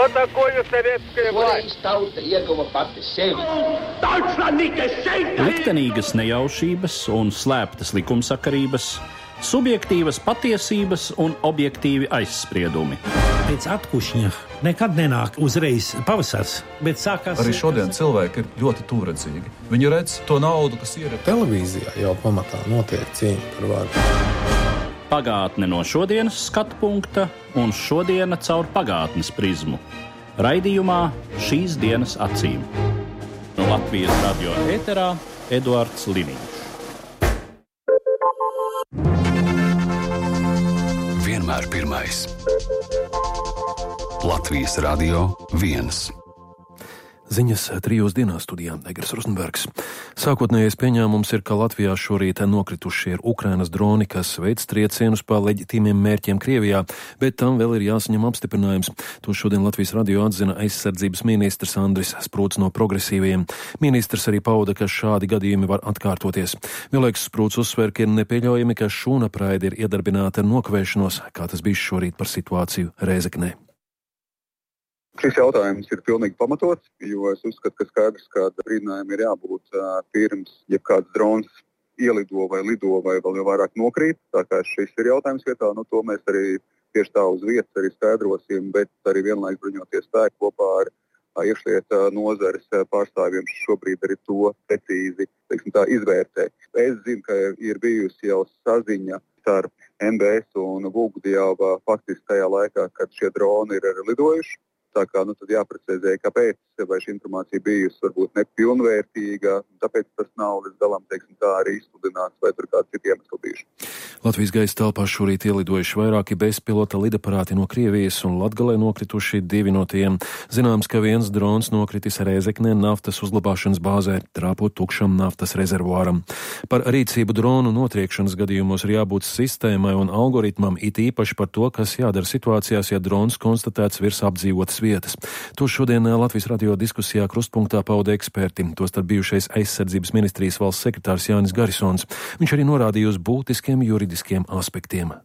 Что такое советская власть? Liktenīgas nejaušības un slēptas likumsakarības, subjektīvas patiesības un objektīvi aizspriedumi. Pēc atkušņa nekad nenāk uzreiz pavasars, bet sākās... Arī šodien cilvēki ir ļoti tuvredzīgi. Viņi redz to naudu, kas ir. Televīzijā jau pamatā notiek cīņa par varu. Pagātne no šodienas skatu punkta un šodiena caur pagātnes prizmu. Raidījumā Šīs dienas acīm. No Latvijas radio ēterā Eduards Liniņš. Vienmēr pirmais. Latvijas radio 1. Ziņas 3 dienās studijā Egers Rozenbergs. Sākotnējais pieņēmums ir, ka Latvijā šorīt nokritušie ir Ukrainas droni, kas veic triecienus pa leģitīmiem mērķiem Krievijā, bet tam vēl ir jāsaņem apstiprinājums. To šodien Latvijas radio atzina aizsardzības ministrs Andris Sprūts no Progresīvajiem. Ministrs arī pauda, ka šādi gadījumi var atkārtoties. Vienlaikus Sprūts uzsver, ka ir nepieļaujami, ka šūnapraide ir iedarbināta ar nokavēšanos, kā tas bijis šorīt par situāciju Rēzeknē. Šis jautājums ir pilnīgi pamatots, jo es uzskatu, ka skaidrs, ka brīdinājumi ir jābūt pirms, ja kāds drons ielido vai lido vai vēl jau vairāk nokrīt. Tā kā šis ir jautājums vietā, to mēs arī tieši tā uz vietas arī skaidrosim, bet arī vienlaikus bruņoties spēki kopā ar iekšlietu nozares pārstāvjiem šobrīd arī to precīzi izvērtē. Es zinu, ka ir bijusi jau saziņa ar MBS un Vulgudi jau faktiski tajā laikā, kad šie droni ir arī lidojuši. Tā kā tad jāprecizē, kāpēc, vai šī informācija bijusi varbūt nepilnvērtīga, tāpēc tas nav līdz galam, tā arī izsludināts, vai tur kāds citi iemesli bijuši. Latvijas gaisa telpā šorīt ielidojuši vairāki bezpilota lidaparāti no Krievijas un Latgalē nokrituši 2 no tiem. Zināms, ka viens drons nokritis Rēzeknē naftas uzglabāšanas bāzē, trāpot tukšam naftas rezervuāram. Par rīcību dronu notriekšanas gadījumos ir jābūt sistēmai un algoritmam, it īpaši par to, kas jādara situācijās, ja drons konstatēts virs apdzīvotas vietas. To šodien Latvijas radio diskusijā krustpunktā pauda eksperti, tostarp bijušais aizsardzības ministrijas valsts sekretārs Jānis Garisons. Viņš arī norādīja uz būtiskiem juridiskiem aspektiem.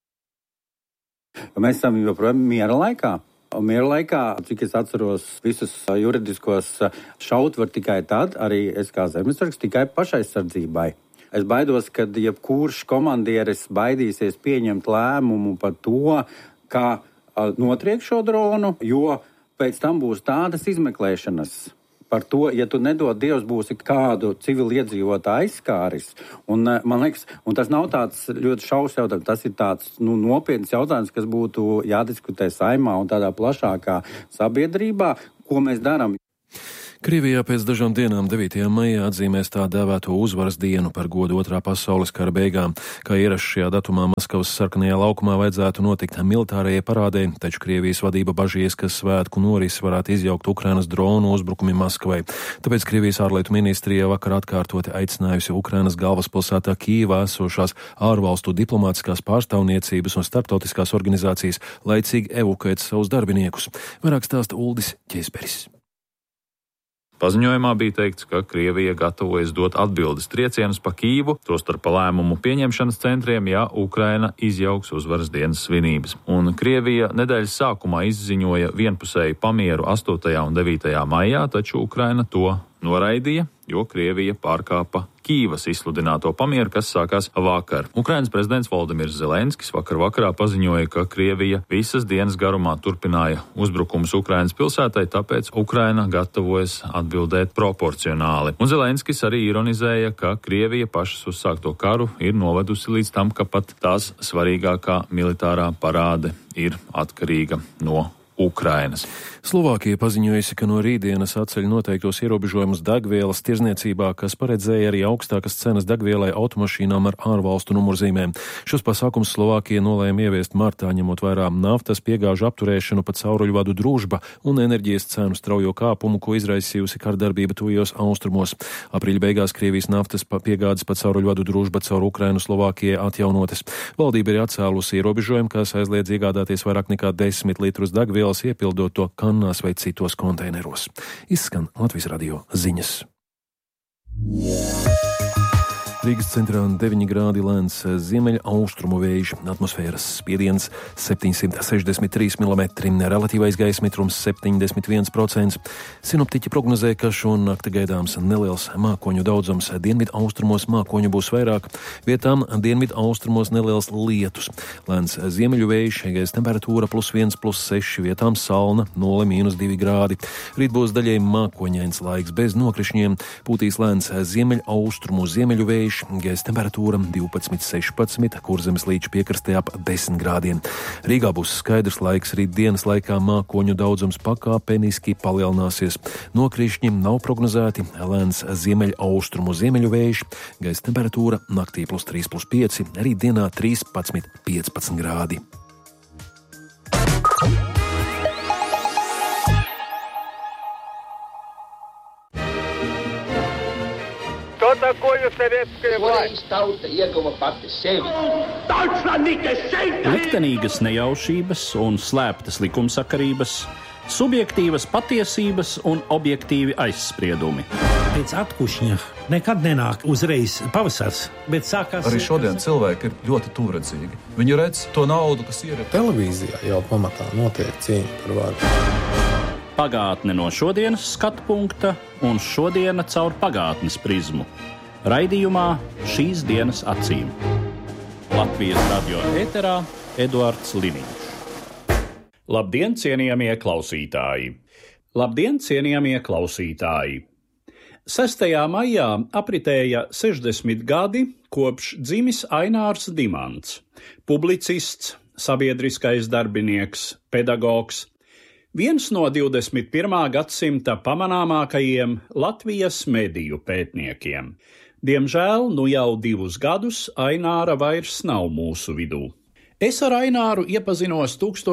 Mēs esam joprojām miera laikā. Un miera laikā, cik es atceros, visus juridiskos šaut var tikai tad, arī es kā zemesargs, tikai pašaizsardzībai. Es baidos, ka jebkurš komandieris baidīsies pieņemt lēmumu par to, kā notriek šo dronu, jo pēc tam būs tādas izmeklēšanas par to, ja tu nedod Dievs, būsi kādu civiliedzīvotāju aizskāris. Un, man liekas, un tas nav tāds ļoti šausmas jautājums, tas ir tāds nopietns jautājums, kas būtu jādiskutē Saeimā un tādā plašākā sabiedrībā, ko mēs darām. Krievijā pēc dažām dienām 9. maijā atzīmēs tā dēvēto uzvaras dienu par godu 2. pasaules kara beigām. Kā ierasts šajā datumā Maskavas sarkanajā laukumā vajadzētu notikt militārajai parādē, taču Krievijas vadība bažījies, ka svētku norisi varētu izjaukt Ukrainas dronu uzbrukumi Maskavai. Tāpēc Krievijas ārlietu ministrija vakar atkārtoti aicinājusi Ukrainas galvaspilsētā Kijivā esošās ārvalstu diplomātiskās pārstāvniecības un starptautiskās organizācijas laicīgi evakuēt savus darbiniekus. Vairāk stāsta Uldis Ķēsberis. Paziņojumā bija teikts, ka Krievija gatavojas dot atbildes triecienus pa Kijivu, tostarp pa lēmumu pieņemšanas centriem, ja Ukraina izjauks uzvaras dienas svinības. Un Krievija nedēļas sākumā izziņoja vienpusēju pamieru 8. un 9. maijā, taču Ukraina to noraidīja, jo Krievija pārkāpa Kijivas izsludināto pamieru, kas sākās vakar. Ukrainas prezidents Voldimirs Zelenskis vakarā paziņoja, ka Krievija visas dienas garumā turpināja uzbrukumus Ukrainas pilsētai, tāpēc Ukraina gatavojas atbildēt proporcionāli. Un Zelenskis arī ironizēja, ka Krievija pašas uzsākto karu ir novedusi līdz tam, ka pat tās svarīgākā militārā parāde ir atkarīga no Ukrainas. Slovākija paziņojusi, ka no rītdienas atceļ noteiktos ierobežojumus degvielas tirzniecībā, kas paredzēja arī augstākas cenas degvielai automašīnām ar ārvalstu numurzīmēm. Šos pasākums Slovākija nolēma ieviest martā, ņemot vērā naftas piegāžu apturēšanu pa cauruļvadu Družba un enerģijas cenu straujo kāpumu, ko izraisījusi kardarbība tuvajos austrumos. Aprīļa beigās Krievijas naftas piegādes pa cauruļvadu Družba caur Ukrainu Slovākijai atjaunotas. Valdība ir atcēlusi ierobežojumu, kas aizliedz iegādāties vairāk nekā 10 litrus degvielas, iepildot to kannās vai citos konteineros. Izskan Latvijas radio ziņas. Rīgas centrā 9 grādi lēns ziemeļa austrumu vējš, atmosfēras spiediens 763 mm, relatīvais gaisa mitrums 71%. Sinoptiķi prognozē, ka šonakt gaidāms neliels mākoņu daudzums. Dienvidu austrumos mākoņu būs vairāk, vietām dienvidu austrumos neliels lietus. Lēns ziemeļu vējš, gaisa temperatūra +1, +6, vietām salna 0–2 grādi. Rīt būs daļēji mākoņains laiks bez nokrišņiem, pūtīs lēns ziemeļu austrumu ziemeļu vējš, gaisa temperatūra 12–16, Kurzemes līča piekrastē ap 10 grādiem. Rīgā būs skaidrs laiks, rīt dienas laikā mākoņu daudzums pakāpeniski palielināsies. Nokrišņi nav prognozēti, lēns ziemeļu austrumu ziemeļu vējš, gaisa temperatūra naktī +3, +5, rīt dienā 13–15 grādi. Что такое советская власть? Liktenīgas nejaušības un slēptas likumsakarības, subjektīvas patiesības un objektīvi aizspriedumi. Pēc atkušņa nekad nenāk uzreiz pavasars, bet sākās... Arī šodien cilvēki ir ļoti tūredzīgi. Viņi redz to naudu, kas ir. Televīzijā jau pamatā notiek cīņa par varu. Pagātne no šodienas skatu punkta un šodiena caur pagātnes prizmu. Raidījumā šīs dienas acīm. Latvijas radio ēterā Eduards Liniņš. Labdien, cienījamie klausītāji! Labdien, cienījamie klausītāji! 6. maijā apritēja 60 gadi, kopš dzimis Ainārs Dimants, publicists, sabiedriskais darbinieks, pedagogs, viens no 21. gadsimta pamanāmākajiem Latvijas mediju pētniekiem. Diemžēl nu jau 2 gadus Aināra vairs nav mūsu vidū. Es ar Aināru iepazinos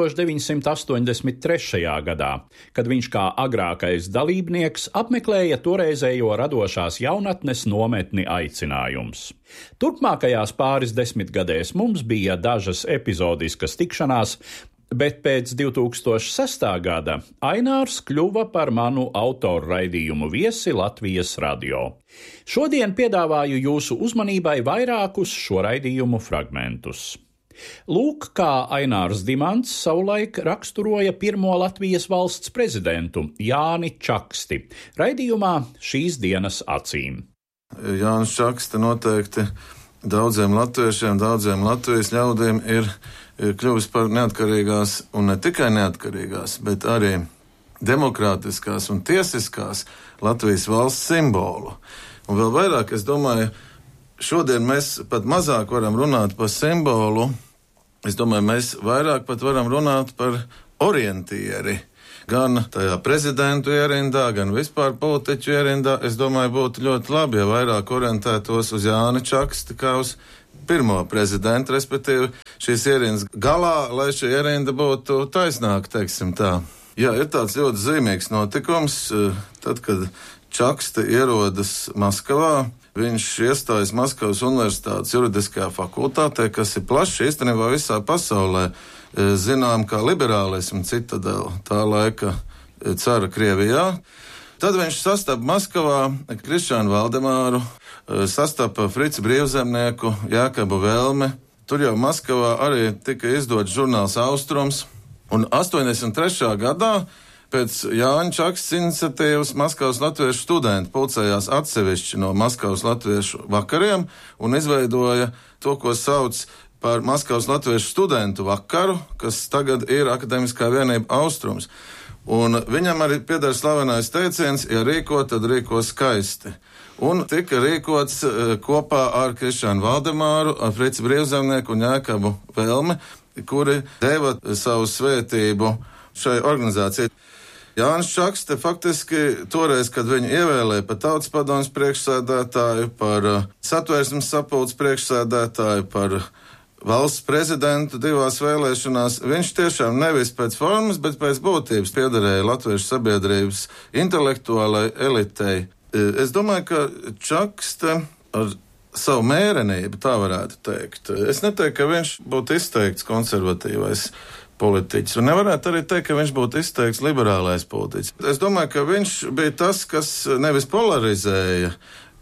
1983. gadā, kad viņš kā agrākais dalībnieks apmeklēja toreizējo radošās jaunatnes nometni Aicinājums. Turpmākajās pāris desmitgadēs mums bija dažas epizodiskas tikšanās, bet pēc 2006. gada Ainārs kļuva par manu autoru raidījumu viesi Latvijas radio. Šodien piedāvāju jūsu uzmanībai vairākus šo raidījumu fragmentus. Lūk, kā Ainārs Dimants savulaik raksturoja pirmo Latvijas valsts prezidentu Jāni Čaksti raidījumā šīs dienas acīm. Jānis Čakste noteikti daudziem latviešiem, daudziem Latvijas ļaudīm ir kļuvis par neatkarīgās, un ne tikai neatkarīgās, bet arī demokrātiskās un tiesiskās Latvijas valsts simbolu. Un vēl vairāk, es domāju, šodien mēs pat mazāk varam runāt par simbolu, es domāju, mēs vairāk pat varam runāt par orientieri. Gan tajā prezidentu ierindā, gan vispār politiķu ierindā, es domāju, būtu ļoti labi, ja vairāk orientētos uz Jāni Čaksti kā uz pirmo prezidentu, respektīvi šīs ierindas galā, lai šī ierinda būtu taisnāka, teiksim tā. Jā, ir tāds ļoti zīmīgs notikums, tad, kad Čakste ierodas Maskavā, viņš iestājas Maskavas Universitātes juridiskajā fakultātē, kas ir plaši īstenībā visā pasaulē, zinām kā liberālismu citadela, tā laika cara Krievijā. Tad viņš sastapa Maskavā Krišjānu Valdemāru, sastapa Frici Brīvzemnieku, Jākabu Velmi. Tur jau Maskavā arī tika izdots žurnāls Austrums. Un 83. gadā pēc Jāņa Čakstes iniciatīvas Maskavas latviešu studenti pulcējās atsevišķi no Maskavas latviešu vakariem un izveidoja to, ko sauc par Maskavas latviešu studentu vakaru, kas tagad ir Akademiskā vienība Austrums. Un viņam arī pieder slavenais teiciens, ja rīko, tad rīko skaisti. Un tika rīkots kopā ar Krišjānu Valdemāru, ar Frici Brīvzemnieku un Jākabu Velmi, kuri deva savu svētību šai organizācijai. Jānis Čakste faktiski toreiz, kad viņu ievēlēja par Tautas padomes priekšsēdētāju, par Satversmes sapulces priekšsēdētāju, par valsts prezidentu divās vēlēšanās, viņš tiešām nevis pēc formas, bet pēc būtības piederēja latviešu sabiedrības intelektuālai elitei. Es domāju, ka Čakste ar savu mērenību, tā varētu teikt. Es neteiktu, ka viņš būtu izteikts konservatīvais politiķis, un nevarētu arī teikt, ka viņš būtu izteikts liberālais politiķis. Es domāju, ka viņš bija tas, kas nevis polarizēja,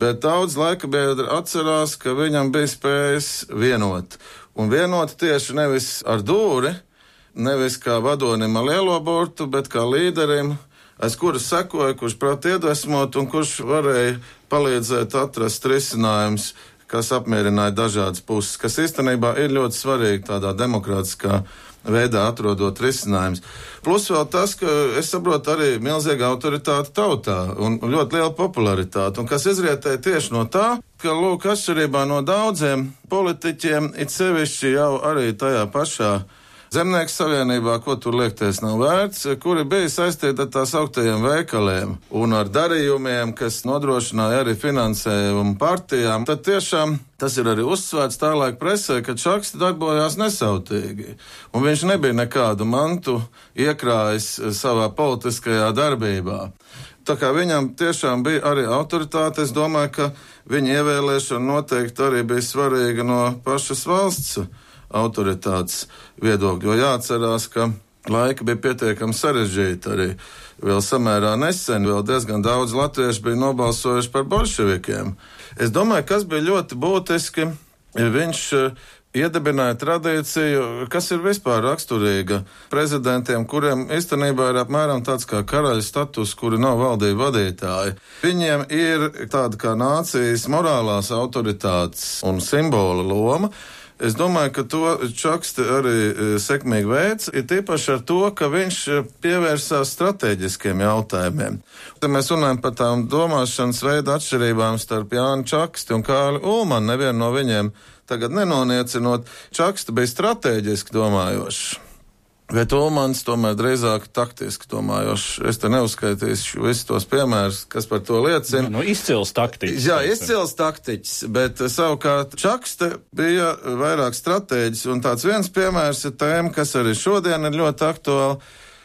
Bet daudz laika biedri atcerās, ka viņam bija spējas vienot. Un vienot tieši nevis ar dūri, nevis kā vadonim ar lielo burtu, bet kā līderim, aiz kuras sekoja, kurš prāt iedvesmot un kurš varēja palīdzēt atrast risinājums, kas apmierināja dažādas puses, kas īstenībā ir ļoti svarīgi tādā demokrātiskā veidā atrodot risinājums. Plus vēl tas, ka es saprotu arī milzīga autoritāte tautā un ļoti liela popularitāte, un kas izrietēja tieši no tā, ka, lūk, atšķirībā no daudziem politiķiem, it sevišķi jau arī tajā pašā Zemnieku savienībā, ko tur liekties nav vērts, kuri bija saistīti ar tās augtajiem veikaliem un ar darījumiem, kas nodrošināja arī finansējumu partijām, tad tiešām tas ir arī uzsvērts tālāk presē, ka Čakste darbojās nesautīgi. Un viņš nebija nekādu mantu iekrājis savā politiskajā darbībā. Tā kā viņam tiešām bija arī autoritāte, es domāju, ka viņa ievēlēšana noteikti arī bija svarīga no pašas valsts autoritātes viedokļa, jo jāatcerās, ka laika bija pietiekami sarežģīti arī vēl samērā nesen, vēl diezgan daudz latviešu bija nobalsojuši par bolševikiem. Es domāju, kas bija ļoti būtiski, viņš iedibināja tradīciju, kas ir vispār raksturīga prezidentiem, kuriem īstenībā ir apmēram tāds kā karaļa status, kuri nav valdību vadītāji. Viņiem ir tāda kā nācijas morālās autoritātes un simbola loma. Es domāju, ka to Čakste arī sekmīgi veids, ir tīpaši ar to, ka viņš pievērsās strateģiskiem jautājumiem. Te mēs runājam par tām domāšanas veidu atšķirībām starp Jāni Čaksti un Kārli Ulmanu, nevienu no viņiem tagad nenoniecinot. Čakste bija strateģiski domājošs, bet Ulmans tomēr drīzāk taktiski domājošs. Es te neuzskaitīšu visus tos piemērus, kas par to liecina. Izcils taktiķis. Jā, izcils taktiķis, bet savukārt Čakste bija vairāk stratēģis, un tāds viens piemērs ir tēma, kas arī šodien ir ļoti aktuāli.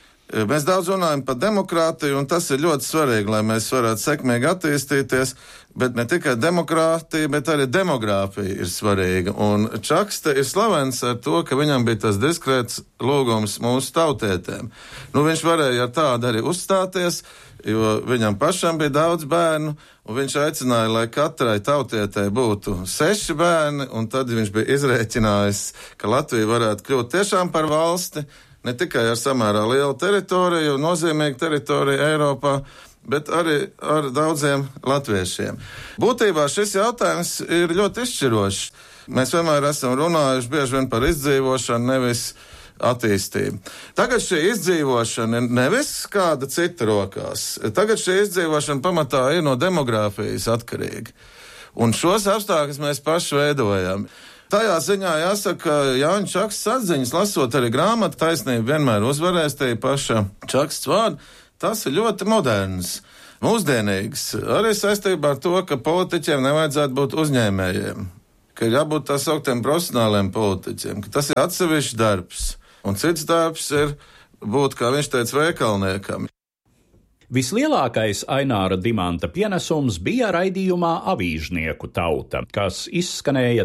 Mēs daudz runājam par demokrātiju, un tas ir ļoti svarīgi, lai mēs varētu sekmīgi attīstīties, bet ne tikai demokrātija, bet arī demogrāfija ir svarīga. Un Čakste ir slavens ar to, ka viņam bija tas diskrēts lūgums mūsu tautietēm. Viņš varēja ar tādu arī uzstāties, jo viņam pašam bija daudz bērnu, un viņš aicināja, lai katrai tautietē būtu 6 bērni, un tad viņš bija izrēķinājis, ka Latvija varētu kļūt tiešām par valsti, ne tikai ar samērā lielu teritoriju, nozīmīgu teritoriju Eiropā, bet arī ar daudziem latviešiem. Būtībā šis jautājums ir ļoti izšķirošs. Mēs vienmēr esam runājuši bieži vien par izdzīvošanu, nevis attīstību. Tagad šī izdzīvošana ir nevis kāda cita rokās. Tagad šī izdzīvošana pamatā ir no demogrāfijas atkarīga. Un šos apstākļus mēs paši veidojam. Tajā ziņā jāsaka, ka Jāņa Čakstes atziņas, lasot arī grāmatu, taisnība vienmēr uzvarēs tie paša Čakstes vārdu, tas ir ļoti moderns, mūsdienīgs, arī saistībā ar to, ka politiķiem nevajadzētu būt uzņēmējiem, ka ir jābūt tā sauktiem profesionāliem politiķiem, ka tas ir atsevišķs darbs, un cits darbs ir būt, kā viņš teica, veikalniekam. Vislielākais Aināra Dimanta pienesums bija raidījumā Avīžnieku tauta, kas izskanēja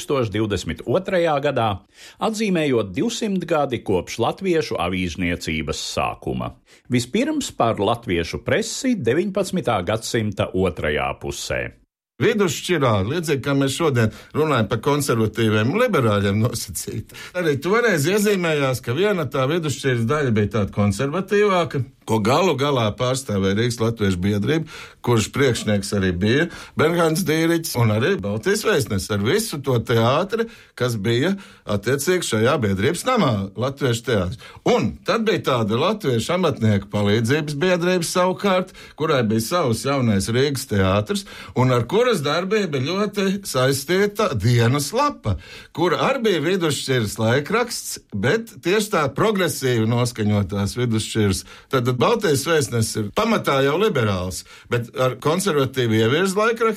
2022. gadā, atzīmējot 200 gadi kopš latviešu avīžniecības sākuma. Vispirms par latviešu presi 19. gadsimta otrajā pusē. Vidusšķirā, līdzīgi kā mēs šodien runājam par konservatīviem un liberāļiem nosacīt. Arī toreiz iezīmējās, ka viena tā vidusšķiras daļa bija tāda konservatīvāka, ko galu galā pārstāvēja Rīgas Latviešu biedrība, kurš priekšnieks arī bija Bernhards Dīriķis un arī Baltijas vēstnesis ar visu to teātri, kas bija attiecīgi šajā biedrības namā, Latviešu teātris. Un tad bija tāda Latviešu amatnieku palīdzības biedrība savukārt, kurai bija savs jaunais Rīgas teātris, un ar kuras darbība ļoti saistīta dienas lapa, kura arī bija vidusšķiras laikraksts, bet tieši tā progresīvi noskaņotās vidusšķiras. Tad Baltijas vēstnesis ir pamatā jau liberāls, bet ar konservatīvu ievirzu laikraksts.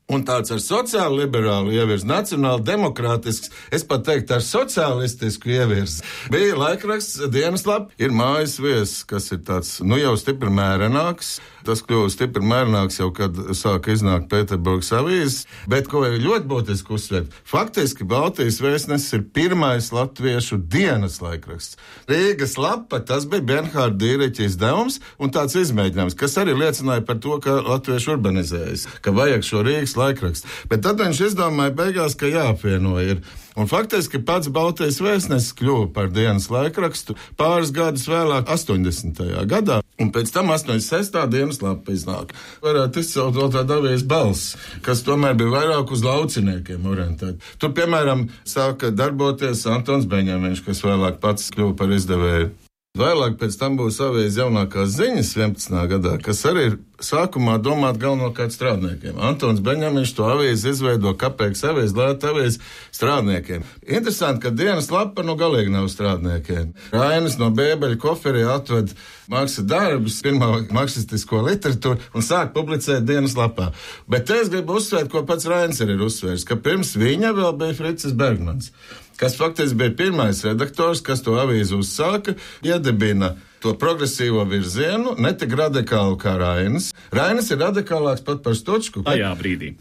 un tāds ar sociāli liberālu ievirzi, nacionāli demokrātisks, es pat teiktu ar sociālistisku ievirzi. Bija laikraksts Dienaslapa, ir mājas viesis, kas ir tāds, jau stipri mērenāks. Tas kļuva stipri mērenāks jau, kad sāka iznākt Pēterburgas avīzes, bet ko ir ļoti būtiski uzsvērt, faktiski Baltijas vēstnesis ir pirmais latviešu dienas laikraksts. Rīgas lapa, tas bija Bernhārda Dīriķa izdevums un tāds izmēģinājums, kas arī liecināja par to, ka latvieši urbanizējas, ka vajag šo Rīgas laikrakstu. Bet tad viņš izdomāja beigās, ka jāapvieno ir. Un faktiski pats Baltijas vēstnesis kļuva par dienas laikrakstu pāris gadus vēlāk, 80. gadā, un pēc tam 86. dienas lapa iznāk. Varētu izcelt vēl tādu avīzes Balss, kas tomēr bija vairāk uz lauciniekiem orientēta. Tur, piemēram, sāka darboties Antons Beņamiņš, kas vēlāk pats kļuva par izdevēju. Vēlāk pēc tam būs avīzes Jaunākās ziņas 11. gadā, kas arī ir sākumā domāt galvenokārt strādniekiem. Antons Beņamiņš to avīzi izveido kapeiks avīzi, lēta avīzi strādniekiem. Interesanti, ka dienas lapa galīgi nav strādniekiem. Rainis no Bēbeļa koferī atved Marksa darbus, pirmā marksistisko literatūru un sāk publicēt dienas lapā. Bet te es gribu uzsvērt, ko pats Rainis arī ir uzsvērs, ka pirms viņa vēl bija Fricis Bergmans, kas faktiski bija pirmais redaktors, kas to avīzi uzsāka, iedibina to progresīvo virzienu, ne tik radikālu kā Rainis. Rainis ir radikālāks pat par Stočku. Tajā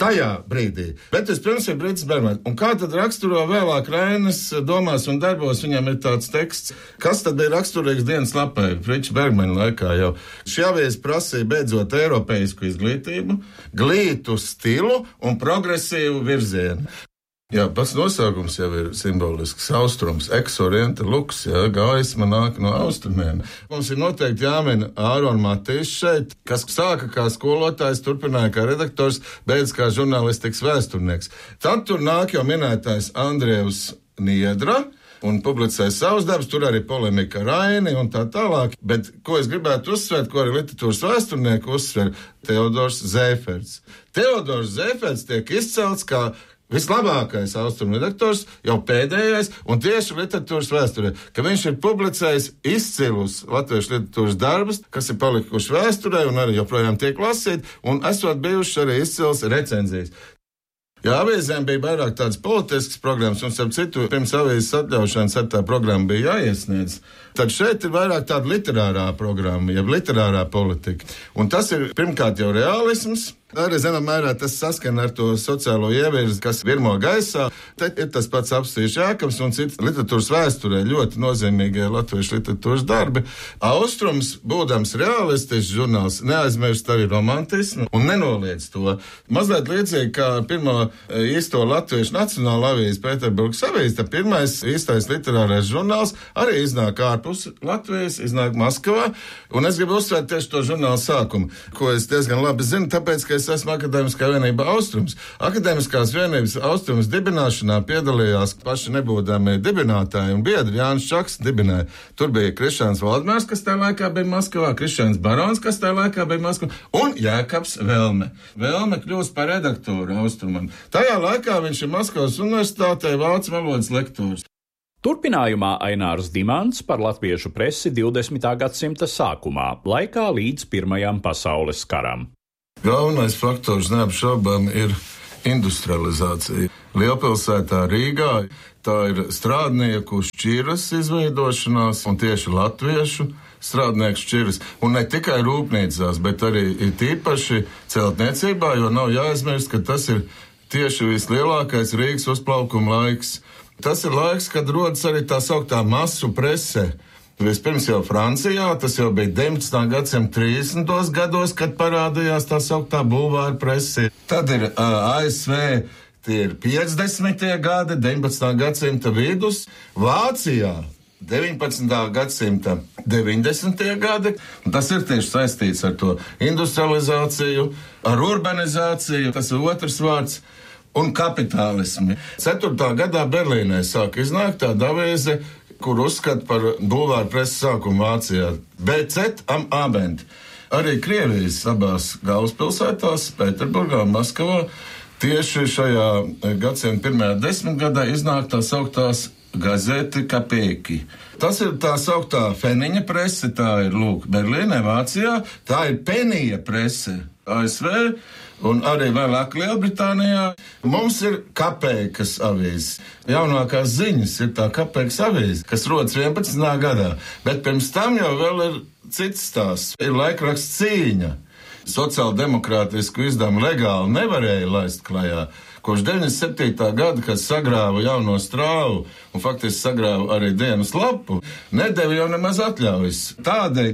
brīdī. Bet vispirms ir Fricis Bergmans. Un kā tad raksturo vēlāk Rainis domās un darbos, viņam ir tāds teksts, kas tad bija raksturīgs dienas lapai Fricis Bergmana laikā jau. Šī avīze prasīja beidzot eiropeisku izglītību, glītu stilu un progresīvu virzienu. Jā, pats nosaukums jau ir simbolisks. Austrums, ex-oriente lux, gaisma nāk no austrumiem. Mums ir noteikti jāmin Ārona Matīs šeit, kas sāka kā skolotājs, turpināja kā redaktors, beidz kā žurnālistikas vēsturnieks. Tad tur nāk jau minētais Andrievs Niedra un publicēja savus darbus, tur arī polemika Raini un tā tālāk. Bet ko es gribētu uzsvērt, ko arī literatūras vēsturnieki uzsver, Teodors Zēferts. Teodors Zēferts tiek izcelts kā vislabākais austrumu redaktors, jau pēdējais, un tieši literatūras vēsturē, ka viņš ir publicējis izcilus latviešu literatūras darbus, kas ir palikuši vēsturē un arī joprojām tiek lasīti, un esot bijuši arī izcils recenzijas. Jā, avīzēm bija vairāk tādas politiskas programmas, un starp citu, pirms avīzes atļaušanas ar tā programma bija jāiesniedz. Tad šeit ir vairāk tāda literārā programma, jeb literārā politika. Un tas ir pirmkārt jau realisms, arī zināmā mērā tas saskan ar to sociālo ievirzi, kas virmo gaisā. Te ir tas pats Apstīs Jēkabs un citi literatūras vēsturē ļoti nozīmīgie latviešu literatūras darbi. Austrums, būdams realistisks žurnāls, neaizmirst arī romantismu un nenoliedz to. Mazliet līdzīgi kā pirmo īsto latviešu nacionālo avīzi Pēterburgas avīzi, tad pirmais īstais literārais žurnāls arī iznāk ārpus Latvijas, iznāk Maskavā, un es gribu uzsvērt tieši to žurnālu sākumu, ko es diezgan labi zinu, tāpēc, ka es esmu Akadēmiskā vienība Austrums. Akadēmiskās vienības Austrums dibināšanā piedalījās paši nebūdami dibinātāji un biedri. Jānis Čaks dibināja. Tur bija Krišāns Valdmērs, kas tajā laikā bija Maskavā, Krišāns Barons, kas tajā laikā bija Maskavā, un Jēkabs Velme. Velme kļūst par redaktoru Austrumam. Tajā laikā viņš ir Maskavas universitātē vācu valodas lektors. Turpinājumā Ainārs Dimants par latviešu presi 20. gadsimta sākumā, laikā līdz Pirmajam pasaules karam. Galvenais faktors neapšaubām ir industrializācija. Lielpilsētā Rīgā tā ir strādnieku šķiras izveidošanās un tieši latviešu strādnieku šķiras. Un ne tikai rūpnīcās, bet arī tīpaši celtniecībā, jo nav jāaizmirst, ka tas ir tieši vislielākais Rīgas uzplaukuma laiks. Tas ir laiks, kad rodas arī tā sauktā masu prese. Vispirms jau Francijā, tas jau bija 19. gadsimta 30. gados, kad parādījās tā sauktā bulvāra presi. Tad ir ASV, tie ir 50. gadi, 19. gadsimta vidus. Vācijā 19. gadsimta 90. gadi. Tas ir tieši saistīts ar to industrializāciju, ar urbanizāciju, tas ir otrs vārds. Un kapitālismu. 4. gadā Berlīnē sāk iznākt tāda avīze, kur uzskata par bulvāru preses sākumu Vācijā. BZ am Abend. Arī Krievijas abās galvaspilsētās, Pēterburgā un Maskavā, tieši šajā gadsimta pirmajā desmitgadā iznāk tā sauktās gazeti Kapēki. Tas ir tā sauktā feniņa prese, tā ir, lūk, Berlīnē, Vācijā, tā ir penija prese. ASV un arī vēlāk Lielbritānijā. Mums ir kapeikas avīzes. Jaunākās ziņas ir tā kapeikas avīze, kas rodas 11. gadā. Bet pirms tam jau vēl ir cits stāsts. Ir laikraksts Cīņa. Sociāldemokrātisku izdevumu legāli nevarēja laist klajā. Kopš 97. gada, kad sagrāva Jauno Strāvu un faktiski sagrāva arī Dienas lapu, nedeva jau nemaz atļaujas. Tādēļ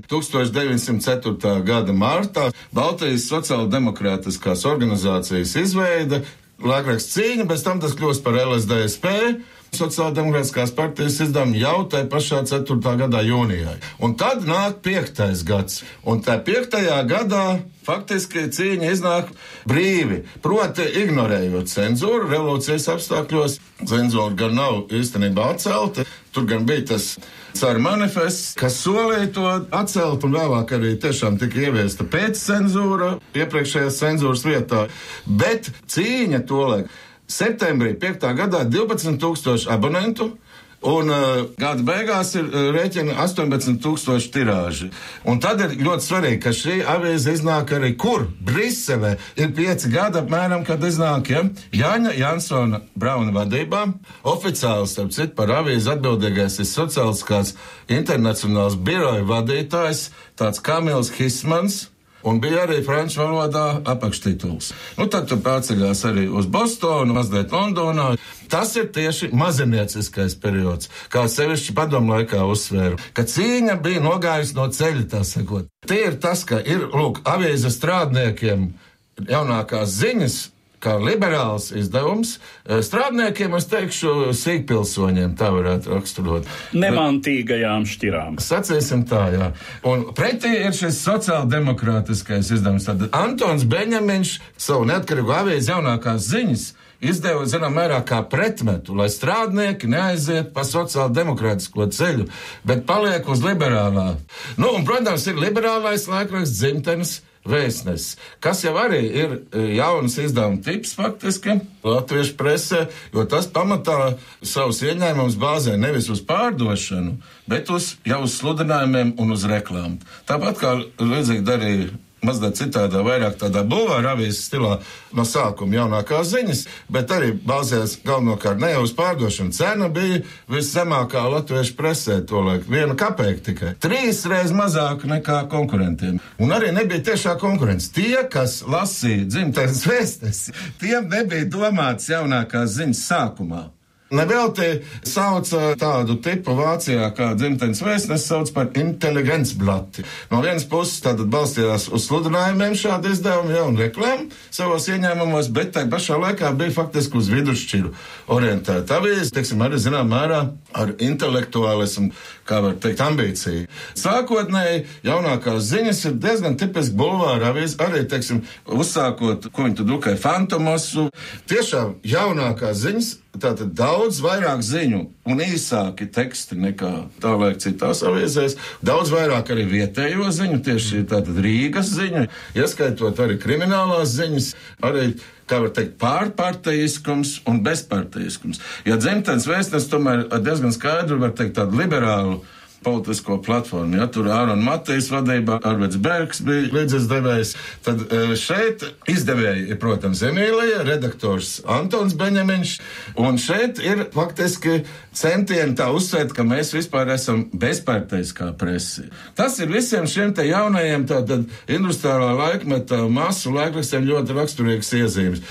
1904. gada martā Baltijas sociāldemokrātiskās organizācijas izveida laikraksts Cīņa, bez tam tas kļūst par LSDSP, Sociāldemokrātiskās partijas izdevumu jau tajā pašā 4. gadā jūnijā. Un tad nāk 5. gads. Un tajā 5. gadā faktiski Cīņa iznāk brīvi, proti ignorējot cenzūru revolūcijas apstākļos. Cenzūra gan nav īstenībā atcelta, tur gan bija tas Cara manifests, kas solīja to atcelt, un vēlāk arī tiešām tika ieviesta pēccenzūra iepriekšējās cenzūras vietā. Bet Cīņa tolaik septembrī 5. gadā 12,000 abonentu, un gada beigās ir rēķina 18,000 tirāži. Un tad ir ļoti svarīgi, ka šī avīze iznāk arī kur? Briselē. Ir 5 gadi apmēram, kad iznāk, Jāņa Jansona Brauna vadībā. Oficiāli, starp citu, par avīzi atbildīgais ir Sociālistiskās internacionāls biroja vadītājs, tāds Kamils Hismans. Un bija arī franču valodā apakštituls. Tad tu pārceļās arī uz Bostonu, mazliet Londonā. Tas ir tieši mazinieciskais periods, kā sevišķi padomu laikā uzsvēru, ka Cīņa bija nogājusi no ceļa, tā sakot. Tie ir tas, ka ir, avīzes strādniekiem jaunākās ziņas, kā liberāls izdevums, strādniekiem, es teikšu, sīkpilsoņiem, tā varētu raksturot. Nemantīgajām šķirām. Sacīsim tā, jā. Un pretī ir šis sociāldemokrātiskais izdevums. Tad Antons Beņamiņš savu neatkarīgu avīzi jaunākās ziņas izdeva, zinām, mērā kā pretmetu, lai strādnieki neaiziet pa sociāldemokrātisko ceļu, bet paliek uz liberālā. Un, protams, ir liberālais laikraksts Dzimtenes Vēstnesis, kas jau arī ir jaunas izdevuma tips faktiski latviešu presē, jo tas pamatā savus ieņēmumus bāzē nevis uz pārdošanu, bet uz sludinājumiem un uz reklāmu. Tāpat kā līdzīgi darīja mazliet citādā, vairāk tādā bulvāra avīzes stilā no sākuma jaunākās ziņas, bet arī bāzējās galvenokārt ne jau uz pārdošanu. Cena bija viszemākā latviešu presē tolaik, 1 kapeika tikai. 3 reizes mazāk nekā konkurentiem. Un arī nebija tiešā konkurence. Tie, kas lasīja Dzimtenes Vēstnesi, tiem nebija domāts jaunākās ziņas sākumā. Nevelti sauca tādu tipu Vācijā, kā Dzimtenes Vēstnesis sauc par Intelligenzblati. No vienas puses tātad balstījās uz sludinājumiem šādi izdevumi, un reklāmu savos ieņēmumos, bet tai pašā laikā bija faktiski uz vidusšķiru orientēta avīze, teiksim, arī zinām mērā ar intelektuālismu, kā var teikt, ambīciju. Sākotnēji jaunākās ziņas ir diezgan tipiski bulvāra avīze, arī, teiksim, uzsākot, ko viņi tu drukai, Fantomosu. Tiešām jaunākās ziņas, tātad daudz vairāk ziņu un īsāki teksti nekā tālaik citās avīzēs, daudz vairāk arī vietējo ziņu, tieši tātad Rīgas ziņu, ieskaitot arī kriminālās ziņas, arī, kā var teikt, pārparteiskums un bezparteiskums. Ja Dzimtenes Vēstnesis tomēr diezgan skaidru, var teikt, tādu liberālu politisko platformu. Ja tur Ārona Matejs vadībā, Arvids Bergs bija līdzizdevējs, tad šeit izdevēji ir, protams, Emīlija, redaktors Antons Beņamiņš, un šeit ir faktiski centieni tā uzsvērt, ka mēs vispār esam bezparteiskā presi. Tas ir visiem šiem te jaunajiem tātad industriālā laikmeta masu laikrakstiem ļoti raksturīgas iezīmes.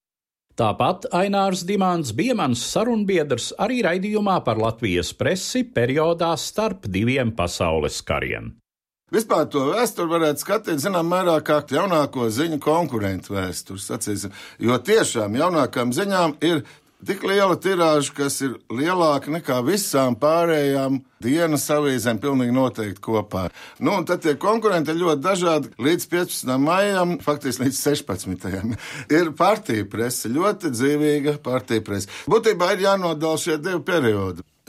Tāpat Ainārs Dimants bija mans sarunbiedrs arī raidījumā par Latvijas presi periodā starp 2 pasaules kariem. Vispār to vēsturi varētu skatīt, zinām, mērā kā jaunāko ziņu konkurentu vēsturi, sacīsim, jo tiešām jaunākām ziņām ir tik liela tirāža, kas ir lielāka nekā visām pārējām dienas avīzēm pilnīgi noteikti kopā. Un tad tie konkurenti ir ļoti dažādi. Līdz 15. maijam, faktiski līdz 16. ir partija prese, ļoti dzīvīga partija prese. Būtībā ir jānodala šie 2 periodi.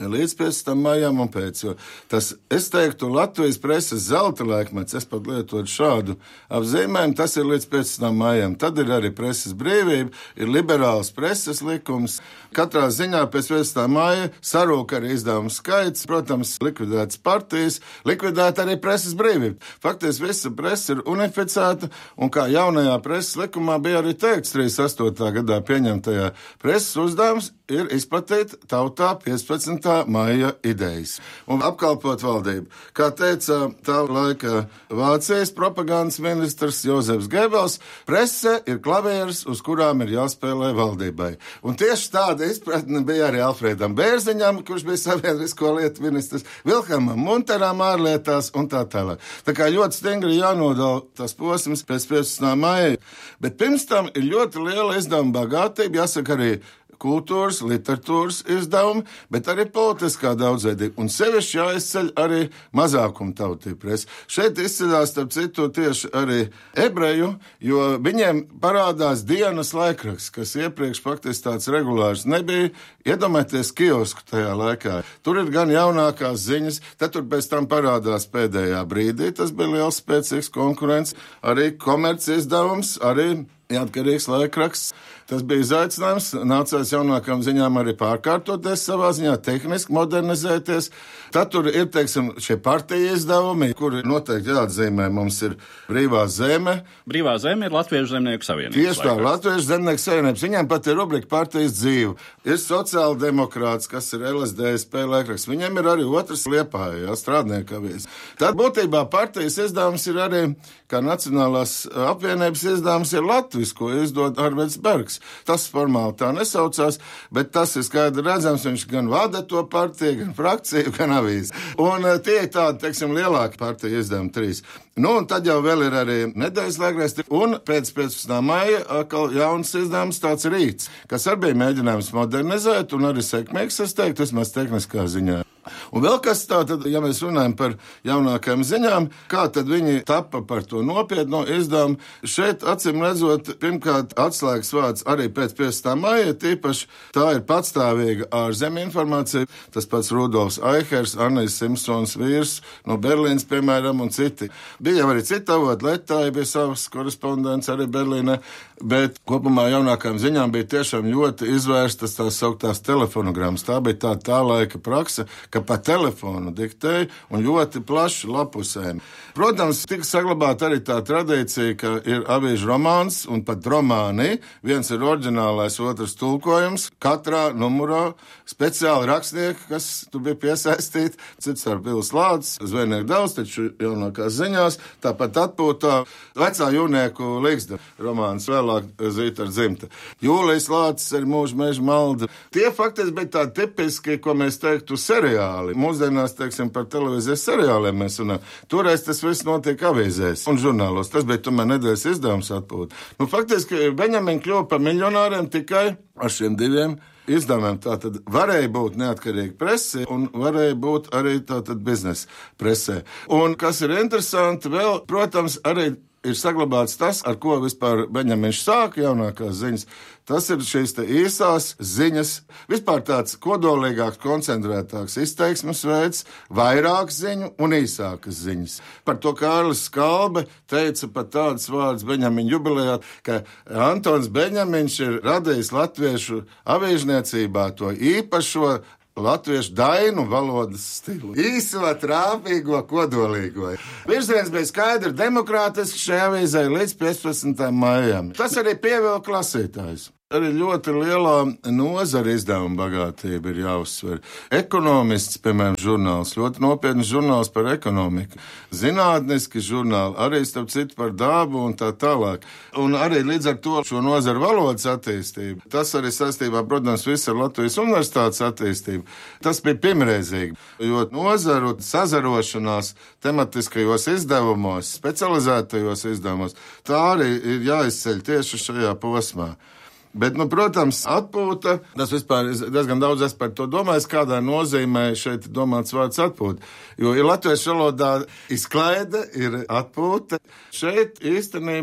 līdz 15. maijam un pēc. Jo tas, es teiktu, Latvijas preses zelta laikmets, es pat lietotu šādu apzīmējumu, tas ir līdz 15. maijam. Tad ir arī preses brīvība, ir liberāls preses likums. Katrā ziņā pēc 15. maija sarūk arī izdevumu skaits, protams, likvidētas partijas, likvidēta arī preses brīvība. Faktiski visa presa ir unificēta, un kā jaunajā preses likumā bija arī teikts 38. gadā pieņemtajā preses uzdevums ir izplatīt tautā 15. maija idejas un apkalpot valdību. Kā teica tā laika Vācijas propagandas ministrs Jozefs Gebels, prese ir klavieres, uz kurām ir jāspēlē valdībai. Un tieši tāda izpratne bija arī Alfredam Bērziņam, kurš bija sabiedrisko lietu ministrs, Vilhelmam Munteram ārlietās un tā tālāk. Tā kā ļoti stingri jānodala tas posms pēc 15. maija, bet pirms tam ir ļoti liela izdevuma bagātība, jāsaka arī kultūras, literatūras izdevumi, bet arī politiskā daudzveidība. Un sevišķi jāizceļ arī mazākuma tautība presa. Šeit izceļās, starp citu, tieši arī ebreju, jo viņiem parādās dienas laikraksts, kas iepriekš faktiski tāds regulārs nebija. Iedomājieties kiosku tajā laikā. Tur ir gan jaunākās ziņas, tad tur pēc tam parādās pēdējā brīdī. Tas bija liels spēcīgs konkurents, arī komerci izdevums, arī neatkarīgs laikraksts. Tas bija izaicinājums, nācās jaunākām ziņām arī pārkārtoties savā ziņā, tehniski modernizēties. Tad tur ir, teiksim, šie partija izdevumi, kuri noteikti jāatzīmē. Mums ir Brīvā zeme. Brīvā zeme ir Latviešu zemnieku savienības. Tieši tā, Latviešu zemnieku savienības. Viņiem pat ir rubrika partijas dzīve. Ir sociāldemokrāts, kas ir LSDSP laikraksts. Viņiem ir arī otrs Liepājā, strādnieku avīze. Tad būtībā partijas izdevums ir arī, kā Nacionālās apvienības izdevums, ir Latvijas, ko izdod Arvids Bergs. Tas formāli tā nesaucās, bet tas ir skaidri redzams, viņš gan vada to partiju, gan frakciju, gan avīzi. Un tie ir tādi, teiksim, lielāki partiju izdevumi 3. Nu, un tad jau vēl ir arī nedēļas laikraksti, un pēc 15. maija atkal jauns izdevums tāds Rīts, kas arī bija mēģinājums modernizēt, un arī sekmīgs, es teiktu, vismaz tehniskā ziņā. Un vēl kas tātad, ja mēs runājam par jaunākajām ziņām, kā tad viņi tapa par to nopietno izdevumu, šeit acīm redzot, pirmkārt atslēgas vārds arī pēc 15. maija, tīpaši tā ir patstāvīga ārzemju informācija, tas pats Rudolfs Aihers, Annijs Simpsons vīrs no Berlīnas, piemēram, un citi. Bija jau arī cita avoti, Letāja bija savs korespondents arī Berlīnē, bet kopumā jaunākajām ziņām bija tiešām ļoti izvērstas tās sauktās telefonogrammas. Tā bija tā laika praksa, ka pa telefonu diktēja un ļoti plaši lapusēm. Protams, tika saglabāta arī tā tradīcija, ka ir avīžu romāns un pat romāni. Viens ir oriģinālais, otrs tulkojums. Katrā numurā speciāli rakstnieki, kas tu bija piesaistīti, cits ar Pils Lācis, zvejnieku daudz, taču jaunākās ziņās, tāpat atpūtā vecā jūrnieku līgsta romāns, vēlāk Zīt ar dzimta. Jūlijas Lācis arī Mūža meža malda. Tie faktiski bija tādi tipiski, ko mēs teiktu, seriāli. Mūsdienās, teiksim, par televīzijas seriāliem mēs runājam. Toreiz tas viss notiek avīzēs un žurnālos. Tas bija tomēr nedēļas izdevums atpūt. Nu, faktiski Beņamini kļuva par miljonāriem tikai ar šiem diviem izdevumiem. Tātad varēja būt neatkarīga prese un varēja būt arī tātad biznesa presē. Un kas ir interesanti vēl, protams, arī ir saglabāts tas, ar ko vispār Beņamins sāka jaunākās ziņas. Tas ir šīs te īsās ziņas, vispār tāds kodolīgāks, koncentrētāks izteiksmes veids, vairāk ziņu un īsākas ziņas. Par to Kārlis Skalbe teica pat tādas vārdas Beņamina jubilejā, ka Antons Beņamins ir radījis latviešu avīžniecībā to īpašo latviešu dainu valodas stilu. Īso, trāpīgo, kodolīgo. Virziens bija skaidri demokrātisks šajā avīzē līdz 15. maijam. Tas arī pievilka lasītājus. Arī ļoti lielā nozara izdevuma bagātība ir jāuzsver. Ekonomists, piemēram, žurnāls, ļoti nopietns žurnāls par ekonomiku. Zinātniski žurnāli, arī starp citu par dabu un tā tālāk. Un arī līdz ar to šo nozaru valodas attīstību. Tas arī saistībā, protams, viss ar Latvijas universitātes attīstību. Tas bija pirmreizīgi, jo nozaru sazarošanās tematiskajos izdevumos, specializētajos izdevumos, tā arī ir jāizceļ tieši šajā posmā. Bet, protams, atpūta, tas vispār diezgan daudz es par to domāju, kādā nozīmē šeit domāts vārds atpūta. Jo ir latviešu valodā izklaide, ir atpūta. Šeit īstenībā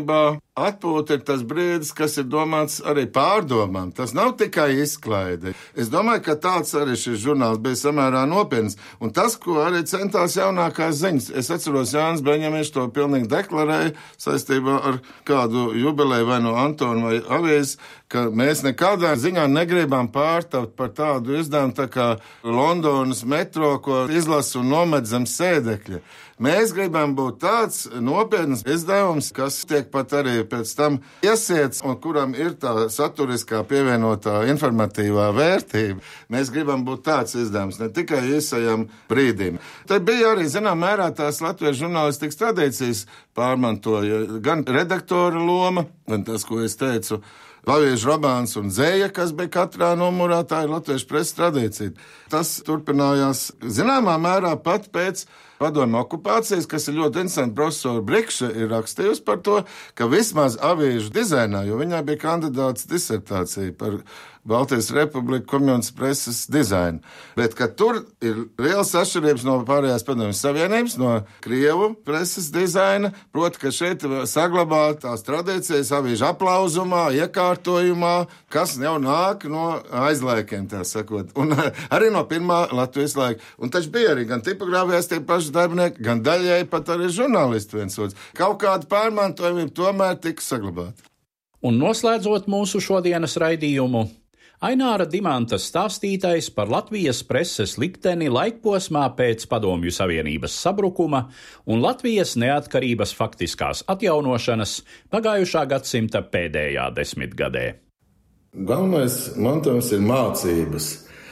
Atpūta ir tas brīdis, kas ir domāts arī pārdomām. Tas nav tikai izklaide. Es domāju, ka tāds arī šis žurnāls bija samērā nopietns. Un tas, ko arī centās jaunākās ziņas. Es atceros, Jānis Beņemīšs to pilnīgi deklarēja saistībā ar kādu jubileju vai no Antona vai Avīzes, ka mēs nekādā ziņā negribam pārtapt par tādu izdevumu tā kā Londonas metro, ko izlasu un nomet zem sēdekļa. Mēs gribam būt tāds nopietns izdevums, kas tiek pat arī pēc tam iesiets un kuram ir tā saturiskā pievienotā informatīvā vērtība. Mēs gribam būt tāds izdevums, ne tikai īsajam brīdim. Te bija arī, zinām, mērā tās latviešu žurnālistikas tradīcijas pārmantoja gan redaktora loma, gan tas, ko es teicu, Latviešu romāns un dzēja, kas bija katrā numurā, tā ir latviešu preses tradīcija. Tas turpinājās zināmā mērā pat pēc padomju okupācijas, kas ir ļoti interesanti. Profesora Brikša ir rakstījusi par to, ka vismaz avīžu dizainā, jo viņai bija kandidāts disertācija par Baltijas Republiku komunistas preses dizainu, bet ka tur ir liels atšķirības no pārējās padomju savienības, no Krievu preses dizaina, proti, ka šeit saglabā tās tradīcijas avīžu aplauzumā, iekārtojumā, kas jau nāk no aizlaikiem, tā sakot, un arī no pirmā Latvijas laika. Un taču bija arī gan tipogrāfijās tie paši darbinieki, gan daļēji pat arī žurnālisti viens otrs. Kaut kāda pārmantojuma tomēr tika saglabāta. Un noslēdzot mūsu šodienas raidījumu, Aināra Dimanta stāstītais par Latvijas preses likteni laikposmā pēc Padomju Savienības sabrukuma un Latvijas neatkarības faktiskās atjaunošanas pagājušā gadsimta pēdējā desmitgadē. Galvenais mantojums ir mācības.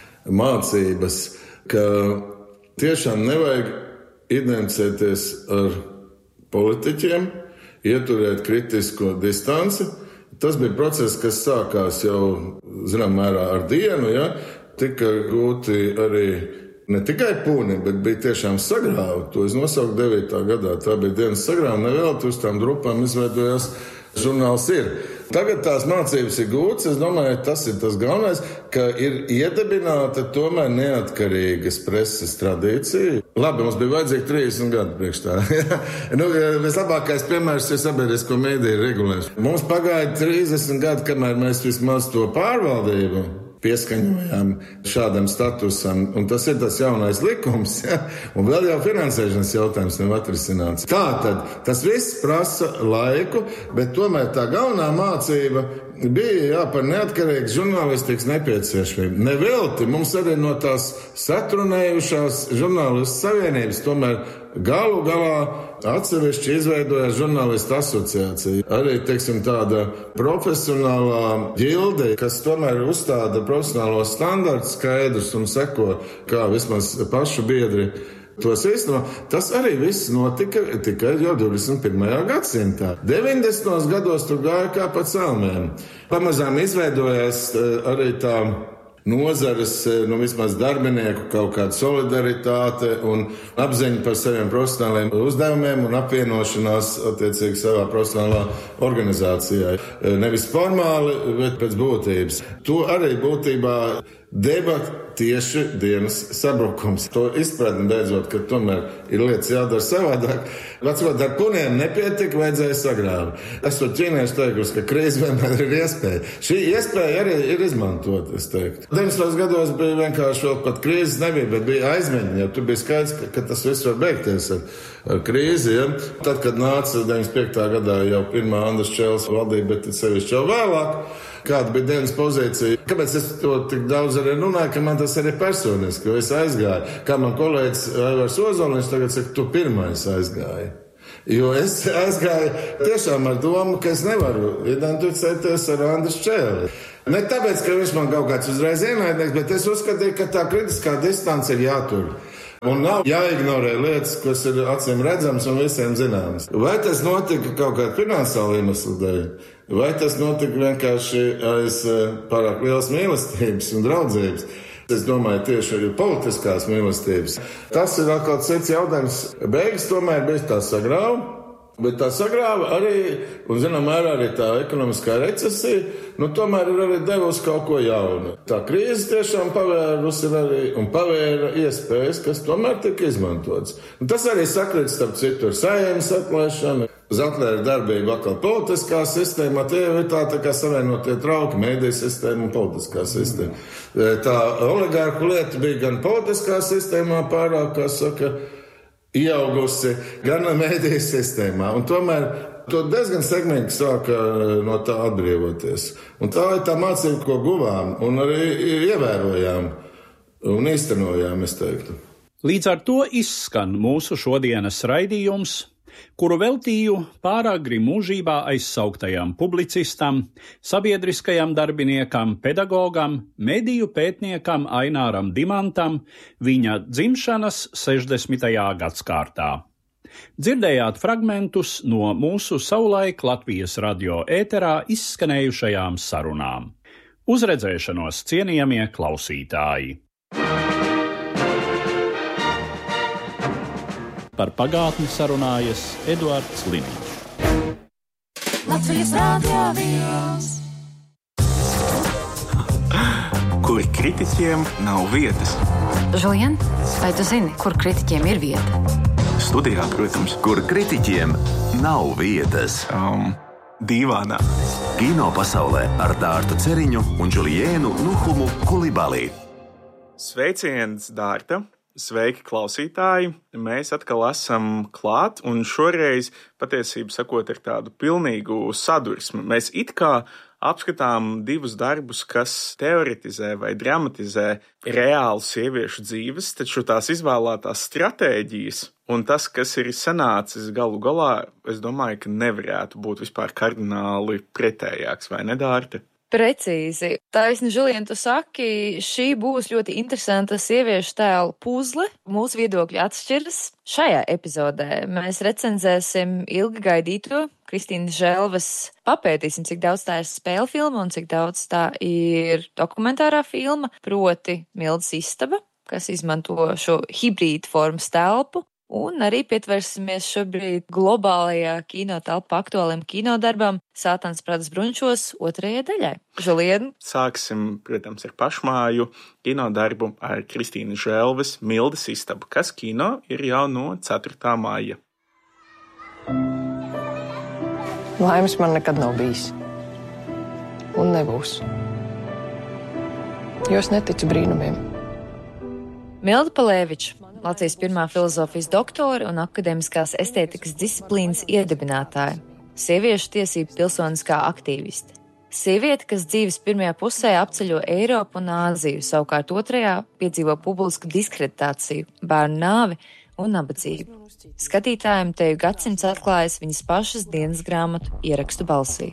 Mācības, ka tiešām nevajag identificēties ar politiķiem, ieturēt kritisko distanci. Tas bija process, kas sākās jau, zinām, mērā ar dienu, ja? Tika gūti arī ne tikai pūni, bet bija tiešām sagrāvi. To es nosauku 9. gadā. Tā bija dienas sagrāvi, nevēl uz tām grupām izveidojās žurnāls ir. Tagad tās mācības ir gūtas, es domāju, tas ir tas galvenais, ka ir iedibināta tomēr neatkarīgas preses tradīcija. Labi, mums bija vajadzīgi 30 gadu priekš tā. Vislabākais piemērs ir sabiedrisko mediju regulējums. Mums pagāja 30 gadi, kamēr mēs vismaz to pārvaldību pieskaņojām šādam statusam, un tas ir tas jaunais likums, ja? Un vēl jau finansēšanas jautājums nav atrisināts. Tātad tas viss prasa laiku, bet tomēr tā galvenā mācība bija par neatkarīgas žurnālistikas nepieciešamību. Nevelti mums arī no tās satrunējušās žurnālistu savienības tomēr galu galā atsevišķi izveidojās žurnālistu asociācija. Arī, teiksim, tāda profesionālā ģilde, kas tomēr uzstāda profesionālos standartus skaidrus un seko, kā vismaz pašu biedri tos īstenībā. Tas arī viss notika tikai jau 21. gadsimtā. 90. gados tur gāja kā pa celmēm. Pamazām izveidojās arī tā nozares, vismaz darbinieku kaut kāda solidaritāte un apziņa par saviem profesionāliem uzdevumiem un apvienošanās attiecīgi savā profesionālā organizācijā. Nevis formāli, bet pēc būtības. To arī būtībā deva tieši dienas sabrukums. To izpratni beidzot, ka tomēr ir lietas jādara savādāk. Vecot ar puniem nepietika, vajadzēja sagrāvi. Esot ķīnieši teikusi, ka krīze vienmēr ir iespēja. Šī iespēja arī ir izmantot, es teiktu. 90. gados bija vienkārši vēl pat krīzes nebija, bet bija aizmeņi, jo tur bija skaidrs, ka tas viss var beigties ar krīzi. Ja? Tad, kad nāca 95. gadā jau pirmā Andris Čēles valdība, bet sevišķi jau vēlāk, kāda bija dienas pozīcija. Kāpēc es to tik daudz arī runāju, ka man tas arī personiski, jo es aizgāju. Kā man kolēģis Aivars Ozoliņš tagad saka, tu pirmais aizgāji. Jo es aizgāju tiešām ar domu, ka es nevaru identificēties ar Andris Čēli. Ne tāpēc, ka viņš man kaut kāds uzreiz ienaidnieks, bet es uzskatīju, ka tā kritiskā distance ir jātur. Un nav jāignorē lietas, kas ir acīm redzams un visiem zināmas. Vai tas notika kaut kāda finansiāla iemesla dēļ, vai tas notika vienkārši aiz pārāk lielas mīlestības un draudzības? Es domāju, tieši arī politiskās mīlestības. Tas ir atkal cits jautājums. Beigas tomēr bija tā sagrāva. Bet tā sagrāva arī, un zinām, arī tā ekonomiskā recesija, tomēr ir arī devusi kaut ko jaunu. Tā krīze tiešām pavērusi arī un pavēra iespējas, kas tomēr tika izmantotas. Un tas arī sakrīt starp citu ar Saeimas atlaišanu, Zetlera darbību atkal politiskā sistēmā. Tie ir tā kā savienotie trauki, mēdīju sistēma un politiskā sistēma. Tā oligārku lieta bija gan politiskā sistēmā pārāk, kā saka, ieaugusi gan mēdīju sistēmā, un tomēr to diezgan segmenti sāka no tā atbrīvoties. Un tā ir tā mācība, ko guvām un arī ievērojām un īstenojām, es teiktu. Līdz ar to izskan mūsu šodienas raidījums, kuru veltīju pāragri mūžībā aizsauktajam publicistam, sabiedriskajam darbiniekam, pedagogam, mediju pētniekam Aināram Dimantam viņa dzimšanas 60. gadskārtā. Dzirdējāt fragmentus no mūsu savulaik Latvijas radio ēterā izskanējušajām sarunām. Uz redzēšanos, cienījamie klausītāji! Par pagātni sarunājas Eduards Liniņš. Latvijas Radio 1. Kur kritiķiem nav vietas. Žulien, vai tu zini, kur kritiķiem ir vieta? Studijā, protams. Kur kritiķiem nav vietas. Dīvānā. Kino pasaulē ar Dārtu Ceriņu un Juliēnu Nuhumu Kulibalī. Sveiciens, Dārta! Sveiki, klausītāji! Mēs atkal esam klāt, un šoreiz, patiesību sakot, ar tādu pilnīgu sadursmi. Mēs it kā apskatām divus darbus, kas teoretizē vai dramatizē reālu sieviešu dzīves, taču tās izvēlētās stratēģijas un tas, kas ir sanācis galu galā, es domāju, ka nevarētu būt vispār kardināli pretējāks, vai ne, Dārta? Precīzi. Taisni, Žulien, tu saki, šī būs ļoti interesanta sieviešu tēlu puzle. Mūsu viedokļi atšķiras. Šajā epizodē mēs recenzēsim ilgi gaidīto Kristīnas Želvas, papētīsim, cik daudz tā ir spēļu filma un cik daudz tā ir dokumentārā filma, proti Mildas istaba, kas izmanto šo hibrīdu formas telpu. Un arī pietversimies šobrīd globālajā kinotelpā aktuāliem kinodarbam Sātans Pradas bruņšos 2. daļai. Žulien. Sāksim, protams, ar pašmāju kinodarbu ar Kristīnas Želvas Mildas istabu, kas kino ir jau no 4. māja. Laimes man nekad nav bijis. Un nebūs. Jo es neticu brīnumiem. Milda Palēviča, Latvijas pirmā filozofijas doktora un akadēmiskās estētikas disciplīnas iedibinātāja, sieviešu tiesību pilsoniskā aktīviste. Sieviete, kas dzīves pirmajā pusē apceļo Eiropu un Āziju, savukārt otrajā piedzīvo publisku diskreditāciju, bērnu nāvi un nabadzību. Skatītājiem teju gadsimts atklājas viņas pašas dienas grāmatu ierakstu balsī.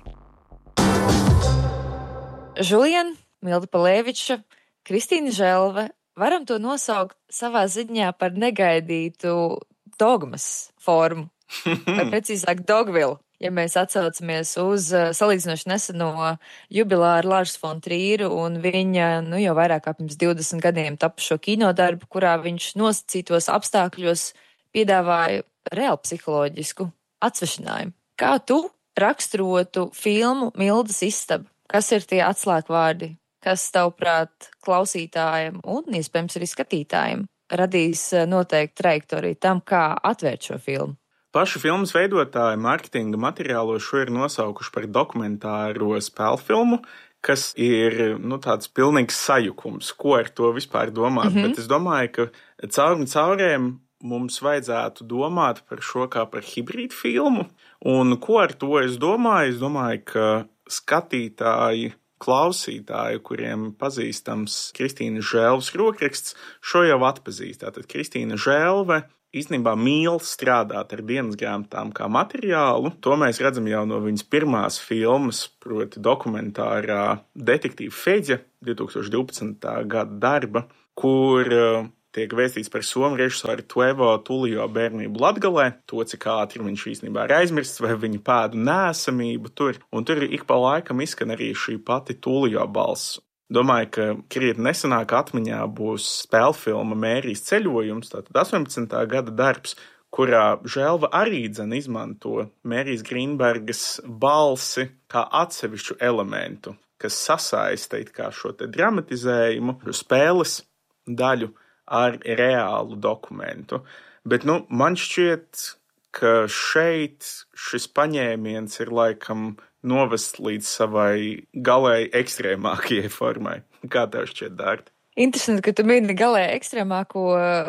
Žulien, Milda Palēviča, Kristīna Želve, varam to nosaukt savā ziņā par negaidītu dogmas formu, vai precīzāk dogvilu. Ja mēs atsaucamies uz salīdzinoši neseno jubilāru Larsu fon Trīru un viņa jau vairāk kā pirms 20 gadiem tapušo kinodarbu, kurā viņš nosacītos apstākļos piedāvāja reāli psiholoģisku atsvešinājumu. Kā tu raksturotu filmu Mildas istaba? Kas ir tie atslēgvārdi, kas, tavuprāt, klausītājiem un, iespējams, arī skatītājiem radīs noteikti trajektoriju tam, kā atvērt šo filmu? Paši filmas veidotāji marketinga materiālos šo ir nosaukuši par dokumentāro spēļu filmu, kas ir tāds pilnīgs sajukums, ko ar to vispār domāt. Bet es domāju, ka cauriem mums vajadzētu domāt par šo kā par hibrīdu filmu. Un ko ar to es domāju? Es domāju, ka skatītāji, klausītāji, kuriem pazīstams Kristīnas Želvas rokraksts, šo jau atpazīst. Tātad Kristīna Želve īstenībā mīl strādāt ar dienas grāmatām kā materiālu. To mēs redzam jau no viņas pirmās filmas, proti dokumentārā Detektīva Feģa 2012. gada darba, kur tiek vēstīts par somu režisoru Tuevo Tulio bērnību Latgalē, to, cik ātri viņš īstenībā ir aizmirsts, vai viņa pēdu nēsamību tur. Un tur ik pa laikam izskan arī šī pati Tulio balss. Domāju, ka krietni nesenāk atmiņā būs spēļu filma Mērijas ceļojums, tātad 18. gada darbs, kurā Želva arī izmanto Mērijas Grīnbergas balsi kā atsevišķu elementu, kas sasaista it kā šo te dramatizējumu, spēles daļu ar reālu dokumentu. Bet, man šķiet, ka šeit šis paņēmiens ir laikam novest līdz savai galēji ekstrēmākajai formai. Kā tev šķiet, Dārta? Interesanti, ka tu mini galēji ekstrēmāko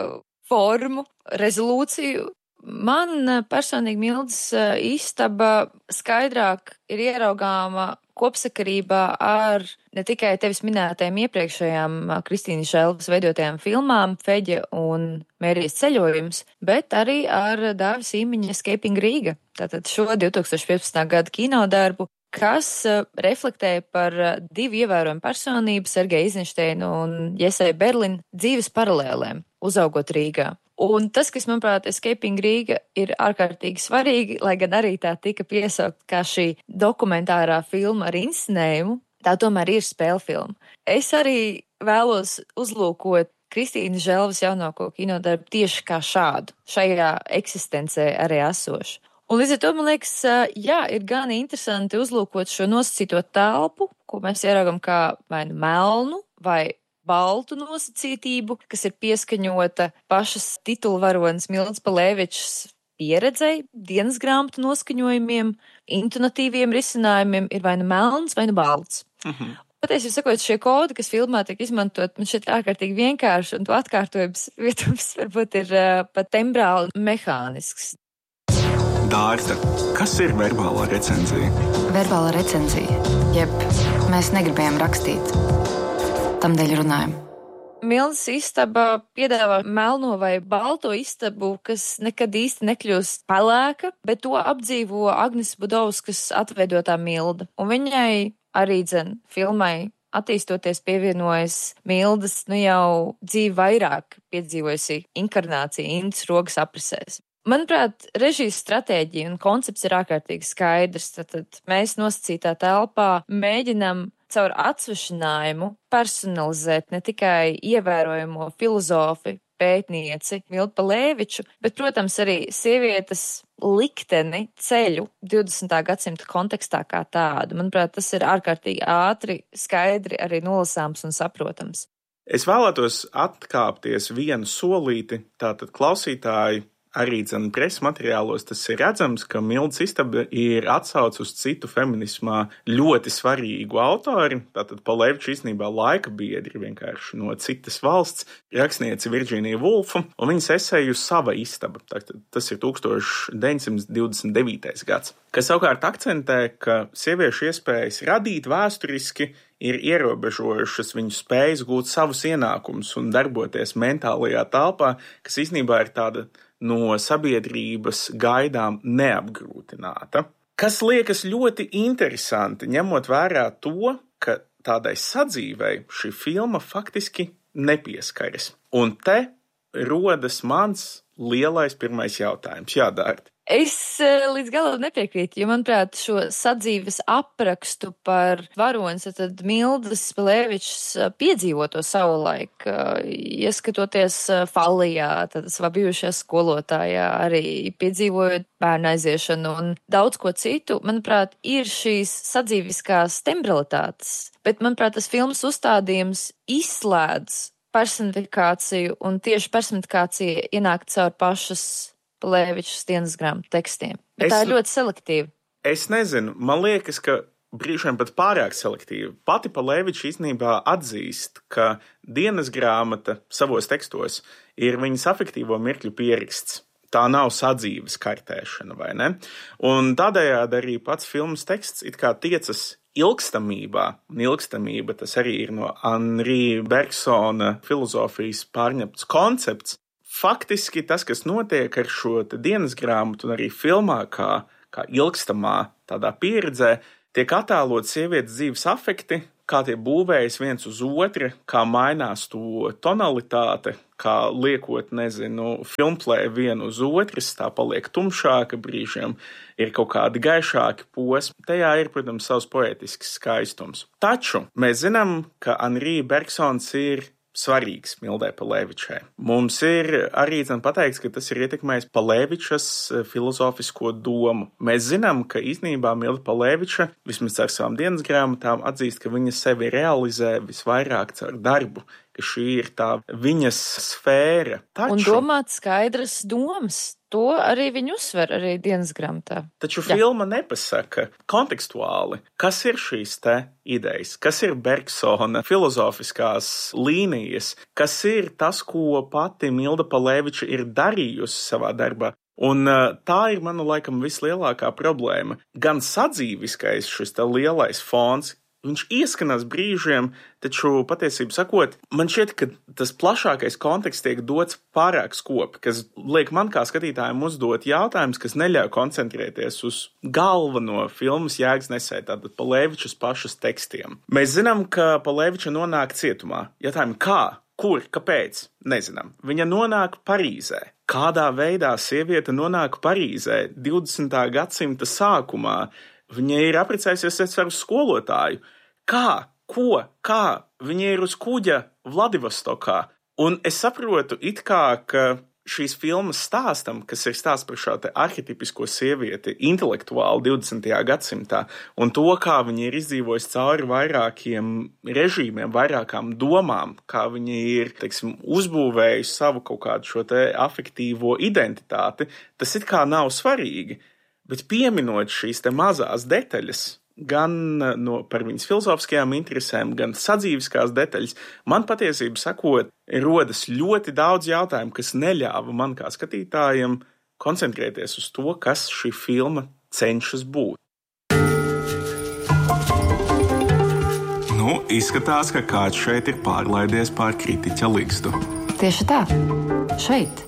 formu, rezolūciju. Man personīgi Mildes istaba skaidrāk ir ieraugāma kopsakarībā ar ne tikai tevis minētajām iepriekšējām Kristīnas Želvas veidotajām filmām Feģe un Mērijas ceļojums, bet arī ar Dāvija Sīmiņa Escaping Riga, tātad šo 2015. gada kinodarbu, kas reflektēja par divu ievērojumu personību, Sergeju Eizenšteinu un Jesai Berlinu dzīves paralēlēm, uzaugot Rīgā. Un tas, kas, manuprāt, Escaping Riga ir ārkārtīgi svarīgi, lai gan arī tā tika piesaukt kā šī dokumentārā filma ar inscenējumu, tā tomēr ir spēlfilma. Es arī vēlos uzlūkot Kristīnas Želvas jaunāko kinodarbu tieši kā šādu, šajā eksistencē arī esošu. Un līdz ar to, man liekas, ir gan interesanti uzlūkot šo nosacīto telpu, ko mēs ieraugam kā vai melnu vai baltu nosacītību, kas ir pieskaņota pašas titulvaronas Mildas Palēvičas pieredzei, dienas grāmatu noskaņojumiem, intonatīviem risinājumiem ir vai nu melns, vai nu balts. Patiesībā sakot, šie kodi, kas filmā tiek izmantot, man šķiet ārkārtīgi vienkārši, un to atkārtojums vietums varbūt ir pat tembrāli mehānisks. Dārta, kas ir verbālā recenzija? Verbālā recenzija, jeb mēs negribējām rakstīt, tamdēļ runājam. Mildas istaba piedāvā melno vai balto istabu, kas nekad īsti nekļūst pelēka, bet to apdzīvo Agnes Budovskas atveidotā Milda. Un viņai arī filmai attīstoties pievienojas Mildas jau dzīvi vairāk piedzīvojusi inkarnācija Intas Rogas aprisēs. Manuprāt, režijas stratēģija un koncepts ir ārkārtīgi skaidrs. Tad mēs nosacītā telpā mēģinam caur atsvešinājumu personalizēt ne tikai ievērojamo filozofi, pētnieci Mildu Palēviču, bet, protams, arī sievietes likteni ceļu 20. gadsimta kontekstā kā tādu. Manuprāt, tas ir ārkārtīgi ātri, skaidri arī nolasāms un saprotams. Es vēlētos atkāpties vienu solīti, tātad klausītāji. Arī presa materiālos tas ir redzams, ka Mildas istaba ir atsauce uz citu feminismā ļoti svarīgu autori, tātad Palēviča īstenībā laika biedri vienkārši no citas valsts, rakstniece Virģīnija Vulfa, un viņas eseju Sava istaba, tātad tas ir 1929. gads, kas savukārt akcentē, ka sieviešu iespējas radīt vēsturiski ir ierobežojušas viņu spējas gūt savus ienākumus un darboties mentālajā telpā, kas īstenībā ir tāda no sabiedrības gaidām neapgrūtināta. Kas liekas ļoti interesanti, ņemot vērā to, ka tādai sadzīvei šī filma faktiski nepieskaras. Un te rodas mans lielais pirmais jautājums. Jā, Dārta. Es līdz galam nepiekrītu, jo, manuprāt, šo sadzīves aprakstu par varonis, tad Mildas Palēvičas piedzīvoto savulaik, ieskatoties Fallijā, tad savā bijušajā skolotājā, arī piedzīvojot bērnu aiziešanu un daudz ko citu, manuprāt, ir šīs sadzīviskās tembralitātes. Bet, manuprāt, tas filmas uzstādījums izslēdz personifikāciju, un tieši personifikācija ienāk caur pašas Palēvičas dienas grāmatu tekstiem. Bet tā ir ļoti selektīva. Es nezinu, man liekas, ka brīžiem pat pārāk selektīva. Pati Palēviča īstenībā atzīst, ka dienas grāmata savos tekstos ir viņas afektīvo mirkļu pieraksts. Tā nav sadzīves kartēšana, vai ne? Un tādējādi arī pats filmas teksts it kā tiecas ilgstamībā, un ilgstamība tas arī ir no Henri Bergsona filozofijas pārņemts koncepts. Faktiski tas, kas notiek ar šo dienas grāmatu un arī filmā, kā ilgstamā tādā pieredzē, tiek attēlot sievietes dzīves afekti, kā tie būvējas viens uz otru, kā mainās to tonalitāte, kā liekot, filmplē vienu uz otras, tā paliek tumšāka brīžiem, ir kaut kādi gaišāki posmi. Tajā ir, protams, savs poetisks skaistums. Taču mēs zinām, ka Henri Bergsons ir svarīgs Mildai Palevičai. Mums ir arī pateikts, ka tas ir ietekmējis Palevičas filozofisko domu. Mēs zinām, ka īstenībā Milda Paleviča, vismaz ar savām dienas grāmatām, atzīst, ka viņa sevi realizē visvairāk caur darbu, ka šī ir tā viņas sfēra. Un domāt skaidras domas. To arī viņi uzsver arī dienas grāmatā. Taču filma nepasaka kontekstuāli, kas ir šīs te idejas, kas ir Bergsona filozofiskās līnijas, kas ir tas, ko pati Milda Paleviča ir darījusi savā darbā. Un tā ir, manu laikam, vislielākā problēma. Gan sadzīviskais šis te lielais fons, viņš ieskanās brīžiem, taču patiesību sakot, man šķiet, ka tas plašākais konteksts tiek dots pārāk skopi, kas liek man kā skatītājiem uzdot jautājumus, kas neļauj koncentrēties uz galveno filmas jēgas nesēju, tātad Palevičas pašas tekstiem. Mēs zinām, ka Paleviča nonāk cietumā. Jautājumi kā? Kur? Kāpēc? Nezinām. Viņa nonāk Parīzē. Kādā veidā sieviete nonāk Parīzē 20. gadsimta sākumā? Viņa ir apprecējusies ar savu skolotāju. Kā? Ko? Kā? Viņa ir uz kuģa Vladivostokā. Un es saprotu it kā, ka šīs filmas stāstam, kas ir stāsts par šo te arhetipisko sievieti intelektuāli 20. gadsimtā, un to, kā viņa ir izdzīvojusi cauri vairākiem režīmiem, vairākām domām, kā viņa ir, teiksim, uzbūvējusi savu kaut kādu šo te afektīvo identitāti, tas it kā nav svarīgi. Bet pieminot šīs te mazās detaļas, gan par viņas filozofiskajām interesēm, gan sadzīviskās detaļas, man patiesību sakot, rodas ļoti daudz jautājumu, kas neļāva man kā skatītājiem koncentrēties uz to, kas šī filma cenšas būt. Nu, izskatās, ka kāds šeit ir pārlaidies pār kritiķa ligzdu. Tieši tā. Šeit.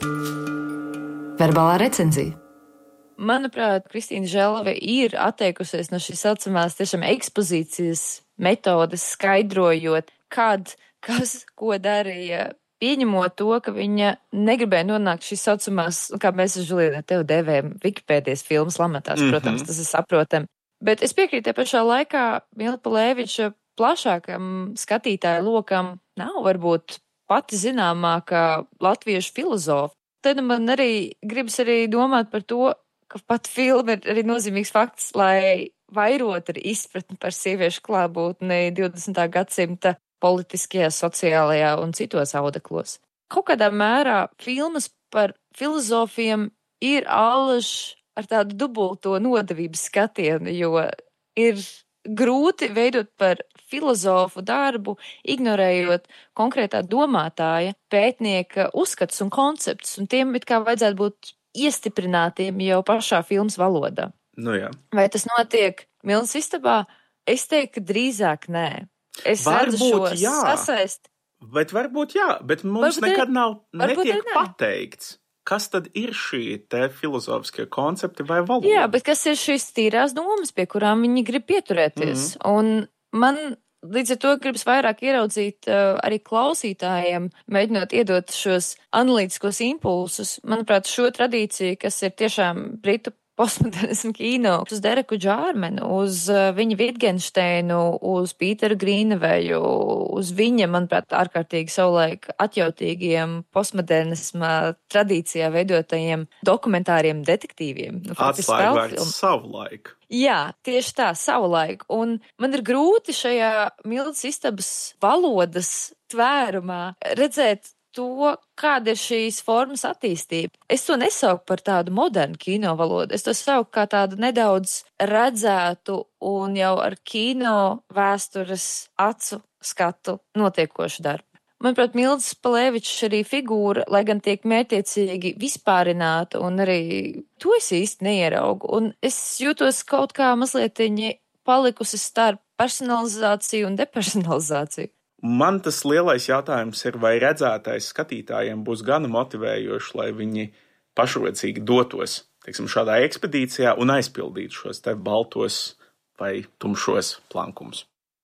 Verbālā recenzija. Manuprāt, Kristīna Želve ir atteikusies no šīs saucamās tiešām ekspozīcijas metodes, skaidrojot, kad, kas, ko darīja, pieņemot to, ka viņa negribēja nonākt šīs saucamās, kā mēs ar Žulienu tev devējam, Wikipēdijas filmas lamatās, protams, tas ir saprotam. Bet es piekrītu, pašā laikā Milda Paleviča plašākam skatītāju lokam nav varbūt pati zināmākā latviešu filozofa. Tad man arī gribas arī domāt par to, ka pat filma ir arī nozīmīgs fakts, lai vairot arī izpratni par sieviešu klātbūtni 20. gadsimta politiskajā, sociālajā un citos audeklos. Kaut kādā mērā filmas par filozofiem ir allaž ar tādu dubulto nodevības skatienu, jo ir grūti veidot par filozofu darbu, ignorējot konkrētā domātāja, pētnieka uzskats un koncepts, un tiem it kā vajadzētu būt iestiprinātiem jau pašā filmas valodā. Nu jā. Vai tas notiek Mildas istabā? Es teiktu, ka drīzāk nē. Es redzu šo sasaist. Bet varbūt jā, bet mums nekad netiek pateikts, kas tad ir šī te filozofiskie koncepti vai valoda. Jā, bet kas ir šīs tīrās domas, pie kurām viņi grib pieturēties? Un man līdz ar to gribas vairāk ieraudzīt arī klausītājiem, mēģinot iedot šos analītiskos impulsus. Manuprāt, šo tradīciju, kas ir tiešām britu postmodernismu kino, uz Dereku Džārmenu, uz viņa Wittgensteinu, uz Pīteru Grīneveju, uz viņa, manuprāt, ārkārtīgi savulaik atjautīgiem postmodernisma tradīcijā veidotajiem dokumentāriem detektīviem. Atslēgvārds savulaik. Jā, tieši tā, savulaik. Un man ir grūti šajā Mildas istabas valodas tvērumā redzēt to, kāda ir šīs formas attīstība. Es to nesauku par tādu modernu kino valodu. Es to sauku kā tādu nedaudz redzētu un jau ar kino vēstures acu skatu notiekošu darbu. Manuprāt, Mildas Palevičs arī figūra, lai gan tiek mērķiecīgi vispārināta un arī to es īsti neieraugu. Un es jūtos kaut kā mazlietiņi palikusi starp personalizāciju un depersonalizāciju. Man tas lielais jautājums ir, vai redzētais skatītājiem būs gana motivējoši, lai viņi pašrocīgi dotos, teiksim, šādā ekspedīcijā un aizpildītu šos te baltos vai tumšos plankumus.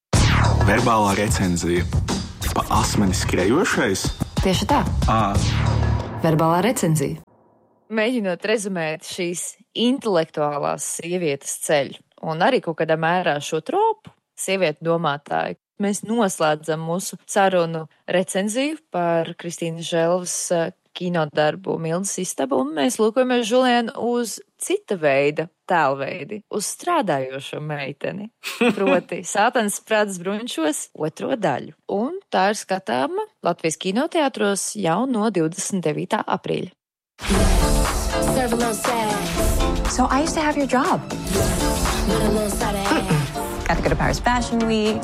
Verbālā recenzija. Pa asmeni skrejošais? Tieši tā. Verbālā recenzija. Mēģinot rezumēt šīs intelektuālās sievietes ceļu un arī kaut kādā mērā šo tropu, sievieti domātāju, mēs noslēdzam mūsu sarunu recenziju par Kristīnas Želvas kinodarbu Mildas istaba, un mēs lūkojamies, Žulien, uz cita veida tēlveidi, uz strādājošo meiteni, proti Sātans prātas bruņšos 2. daļu. Un tā ir skatāma Latvijas kinoteātros jau no 29. aprīļa. So I used to have your job. Got to go to Paris Fashion Week.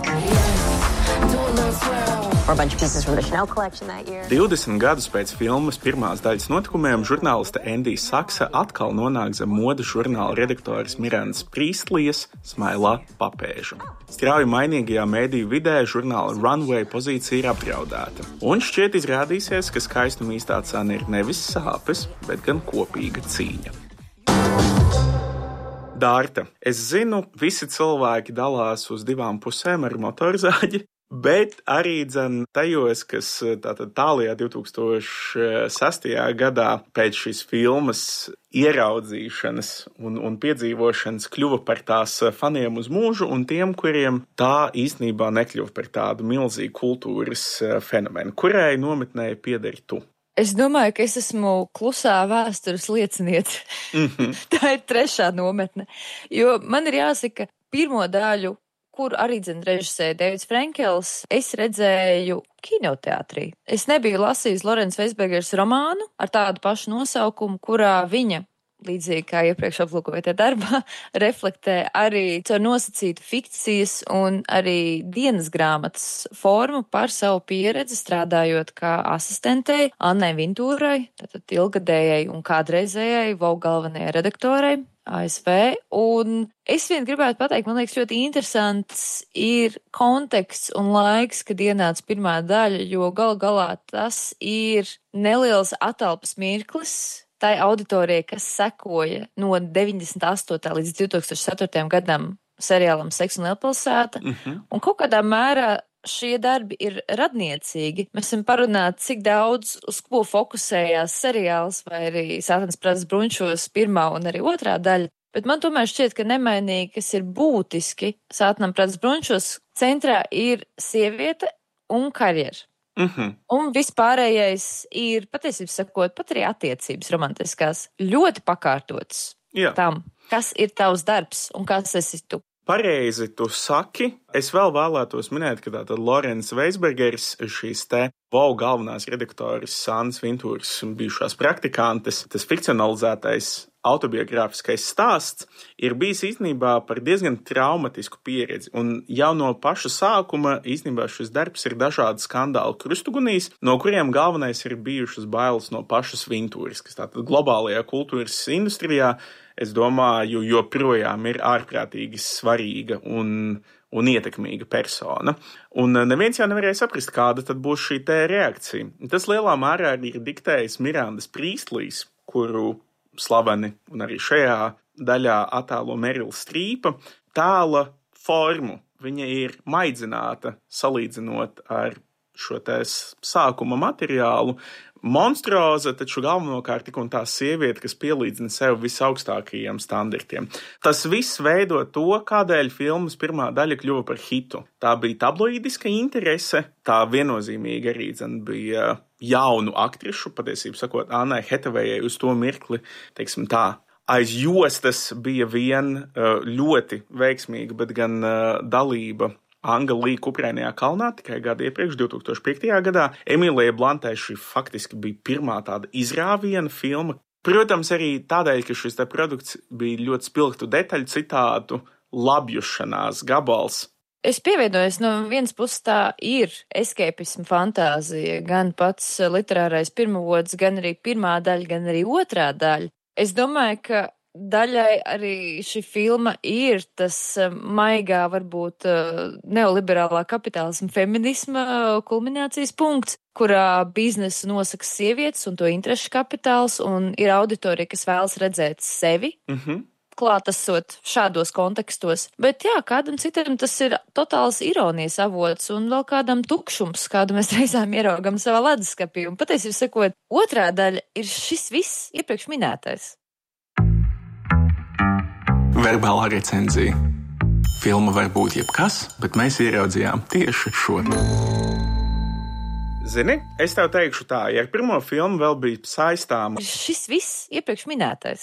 Or a bunch of pieces from the Chanel collection that year. 20 gadus pēc filmas pirmās daļas notikumiem žurnāliste Endija Saksa atkal nonāk zem modes žurnāla redaktoras Mirandas Prīstlijas smailā papēža. Strauji mainīgajā mēdīju vidē žurnāla Runway pozīcija ir apdraudēta. Un šķiet izrādīsies, ka skaistuma īstā cena ir nevis sāpes, bet gan kopīga cīņa. Dārta, es zinu, visi cilvēki dalās uz 2 pusēm ar motorzāģi, bet arī tajos, kas tālajā 2006. gadā pēc šīs filmas ieraudzīšanas un piedzīvošanas kļuva par tās faniem uz mūžu, un tiem, kuriem tā īstenībā nekļuva par tādu milzīgu kultūras fenomenu. Kurai nometnē piederi tu? Es domāju, ka es esmu klusā vēstures lieciniece. Tā ir 3. nometne. Jo man ir jāsaka, pirmo daļu, kur arī režisēja Deivids Frenkels, es redzēju kinoteātrī. Es nebiju lasījis Lorenz Weisbergers romānu ar tādu pašu nosaukumu, kurā viņa, līdzīgi kā iepriekš aplūkotajā darbā, reflektē arī caur nosacītu fikcijas un arī dienas grāmatas formu par savu pieredzi strādājot kā asistentei Annai Vintūrai, tātad ilgadējai un kādreizējai Vogue galvenajai redaktorai ASV, un es vien gribētu pateikt, man liekas, ļoti interesants ir konteksts un laiks, kad ienāca pirmā daļa, jo galā tas ir neliels atelpas mirklis tai auditorijai, kas sekoja no 98. līdz 2004. gadam seriālam Seks un Lielpilsēta, un kaut kādā mērā šie darbi ir radniecīgi. Mēs esam parunāti, cik daudz uz ko fokusējās seriāls vai arī Sātans prātas bruņšos 1. un arī 2. daļa, bet man tomēr šķiet, ka nemainīgi, kas ir būtiski Sātanam prātas bruņšos, centrā ir sieviete un karjera. Un vispārējais ir, patiesībā sakot, pat arī attiecības romantiskās, ļoti pakārtotas tam, kas ir tavs darbs un kas esi tu. Pareizi tu saki. Es vēl vēlētos minēt, ka tātad Lorenz Weisbergers, šīs te Vogue galvenās redaktoras Annas Vintūras bijušās praktikantes, tas fikcionalizētais autobiogrāfiskais stāsts ir bijis īstenībā par diezgan traumatisku pieredzi, un jau no paša sākuma īstenībā šis darbs ir dažādi skandāli krustugunīs, no kuriem galvenais ir bijušas bailes no pašas Vintūras, kas tātad globālajā kultūras industrijā, es domāju, joprojām ir ārprātīgi svarīga un ietekmīga persona. Un neviens jau nevarēja saprast, kāda tad būs šī te reakcija. Tas lielā mērā arī ir diktējis Mirandas Prīstlīs, kuru slaveni un arī šajā daļā attēlo Merila Strīpa, tēla formu. Viņa ir maidzināta salīdzinot ar šo te sākuma materiālu. Monstruoza, taču galvenokārt tik un tā sieviete, kas pielīdzina sev visaugstākajiem standartiem. Tas viss veido to, kādēļ filmas pirmā daļa kļuva par hitu. Tā bija tabloīdiska interese, tā viennozīmīgi arī bija jaunu aktrišu, patiesībā sakot, Annai Hathawayai uz to mirkli, teiksim tā, aiz jostas bija vien ļoti veiksmīga, bet gan dalība Anga Lī Kuprainajā kalnā tikai gadu iepriekš, 2005. gadā. Emīlijai Blantai šī faktiski bija pirmā tāda izrāviena filma. Protams, arī tādēļ, ka šis te produkts bija ļoti spilgtu detaļu citātu labjušanās gabals. Es pievienojos, no vienas puses tā ir eskepisma fantāzija, gan pats literārais pirmavots, gan arī pirmā daļa, gan arī 2. daļa. Es domāju, ka daļai arī šī filma ir tas maigā, varbūt neoliberālā kapitālisma feminisma kulminācijas punkts, kurā biznesu nosaka sievietes un to interešu kapitāls, un ir auditorija, kas vēlas redzēt sevi, klātesot šādos kontekstos. Bet jā, kādam citam tas ir totāls ironijas avots un vēl kādam tukšums, kādu mēs reizēm ieraugam savā leduskapī. Un patiesībā sakot, 2. daļa ir šis viss iepriekš minētais. Verbālā recenzija. Filma var būt jebkas, bet mēs ieraudzījām tieši šo. Zini, es tev teikšu tā, ja ar pirmo filmu vēl bija saistāma. Šis viss iepriekš minētais.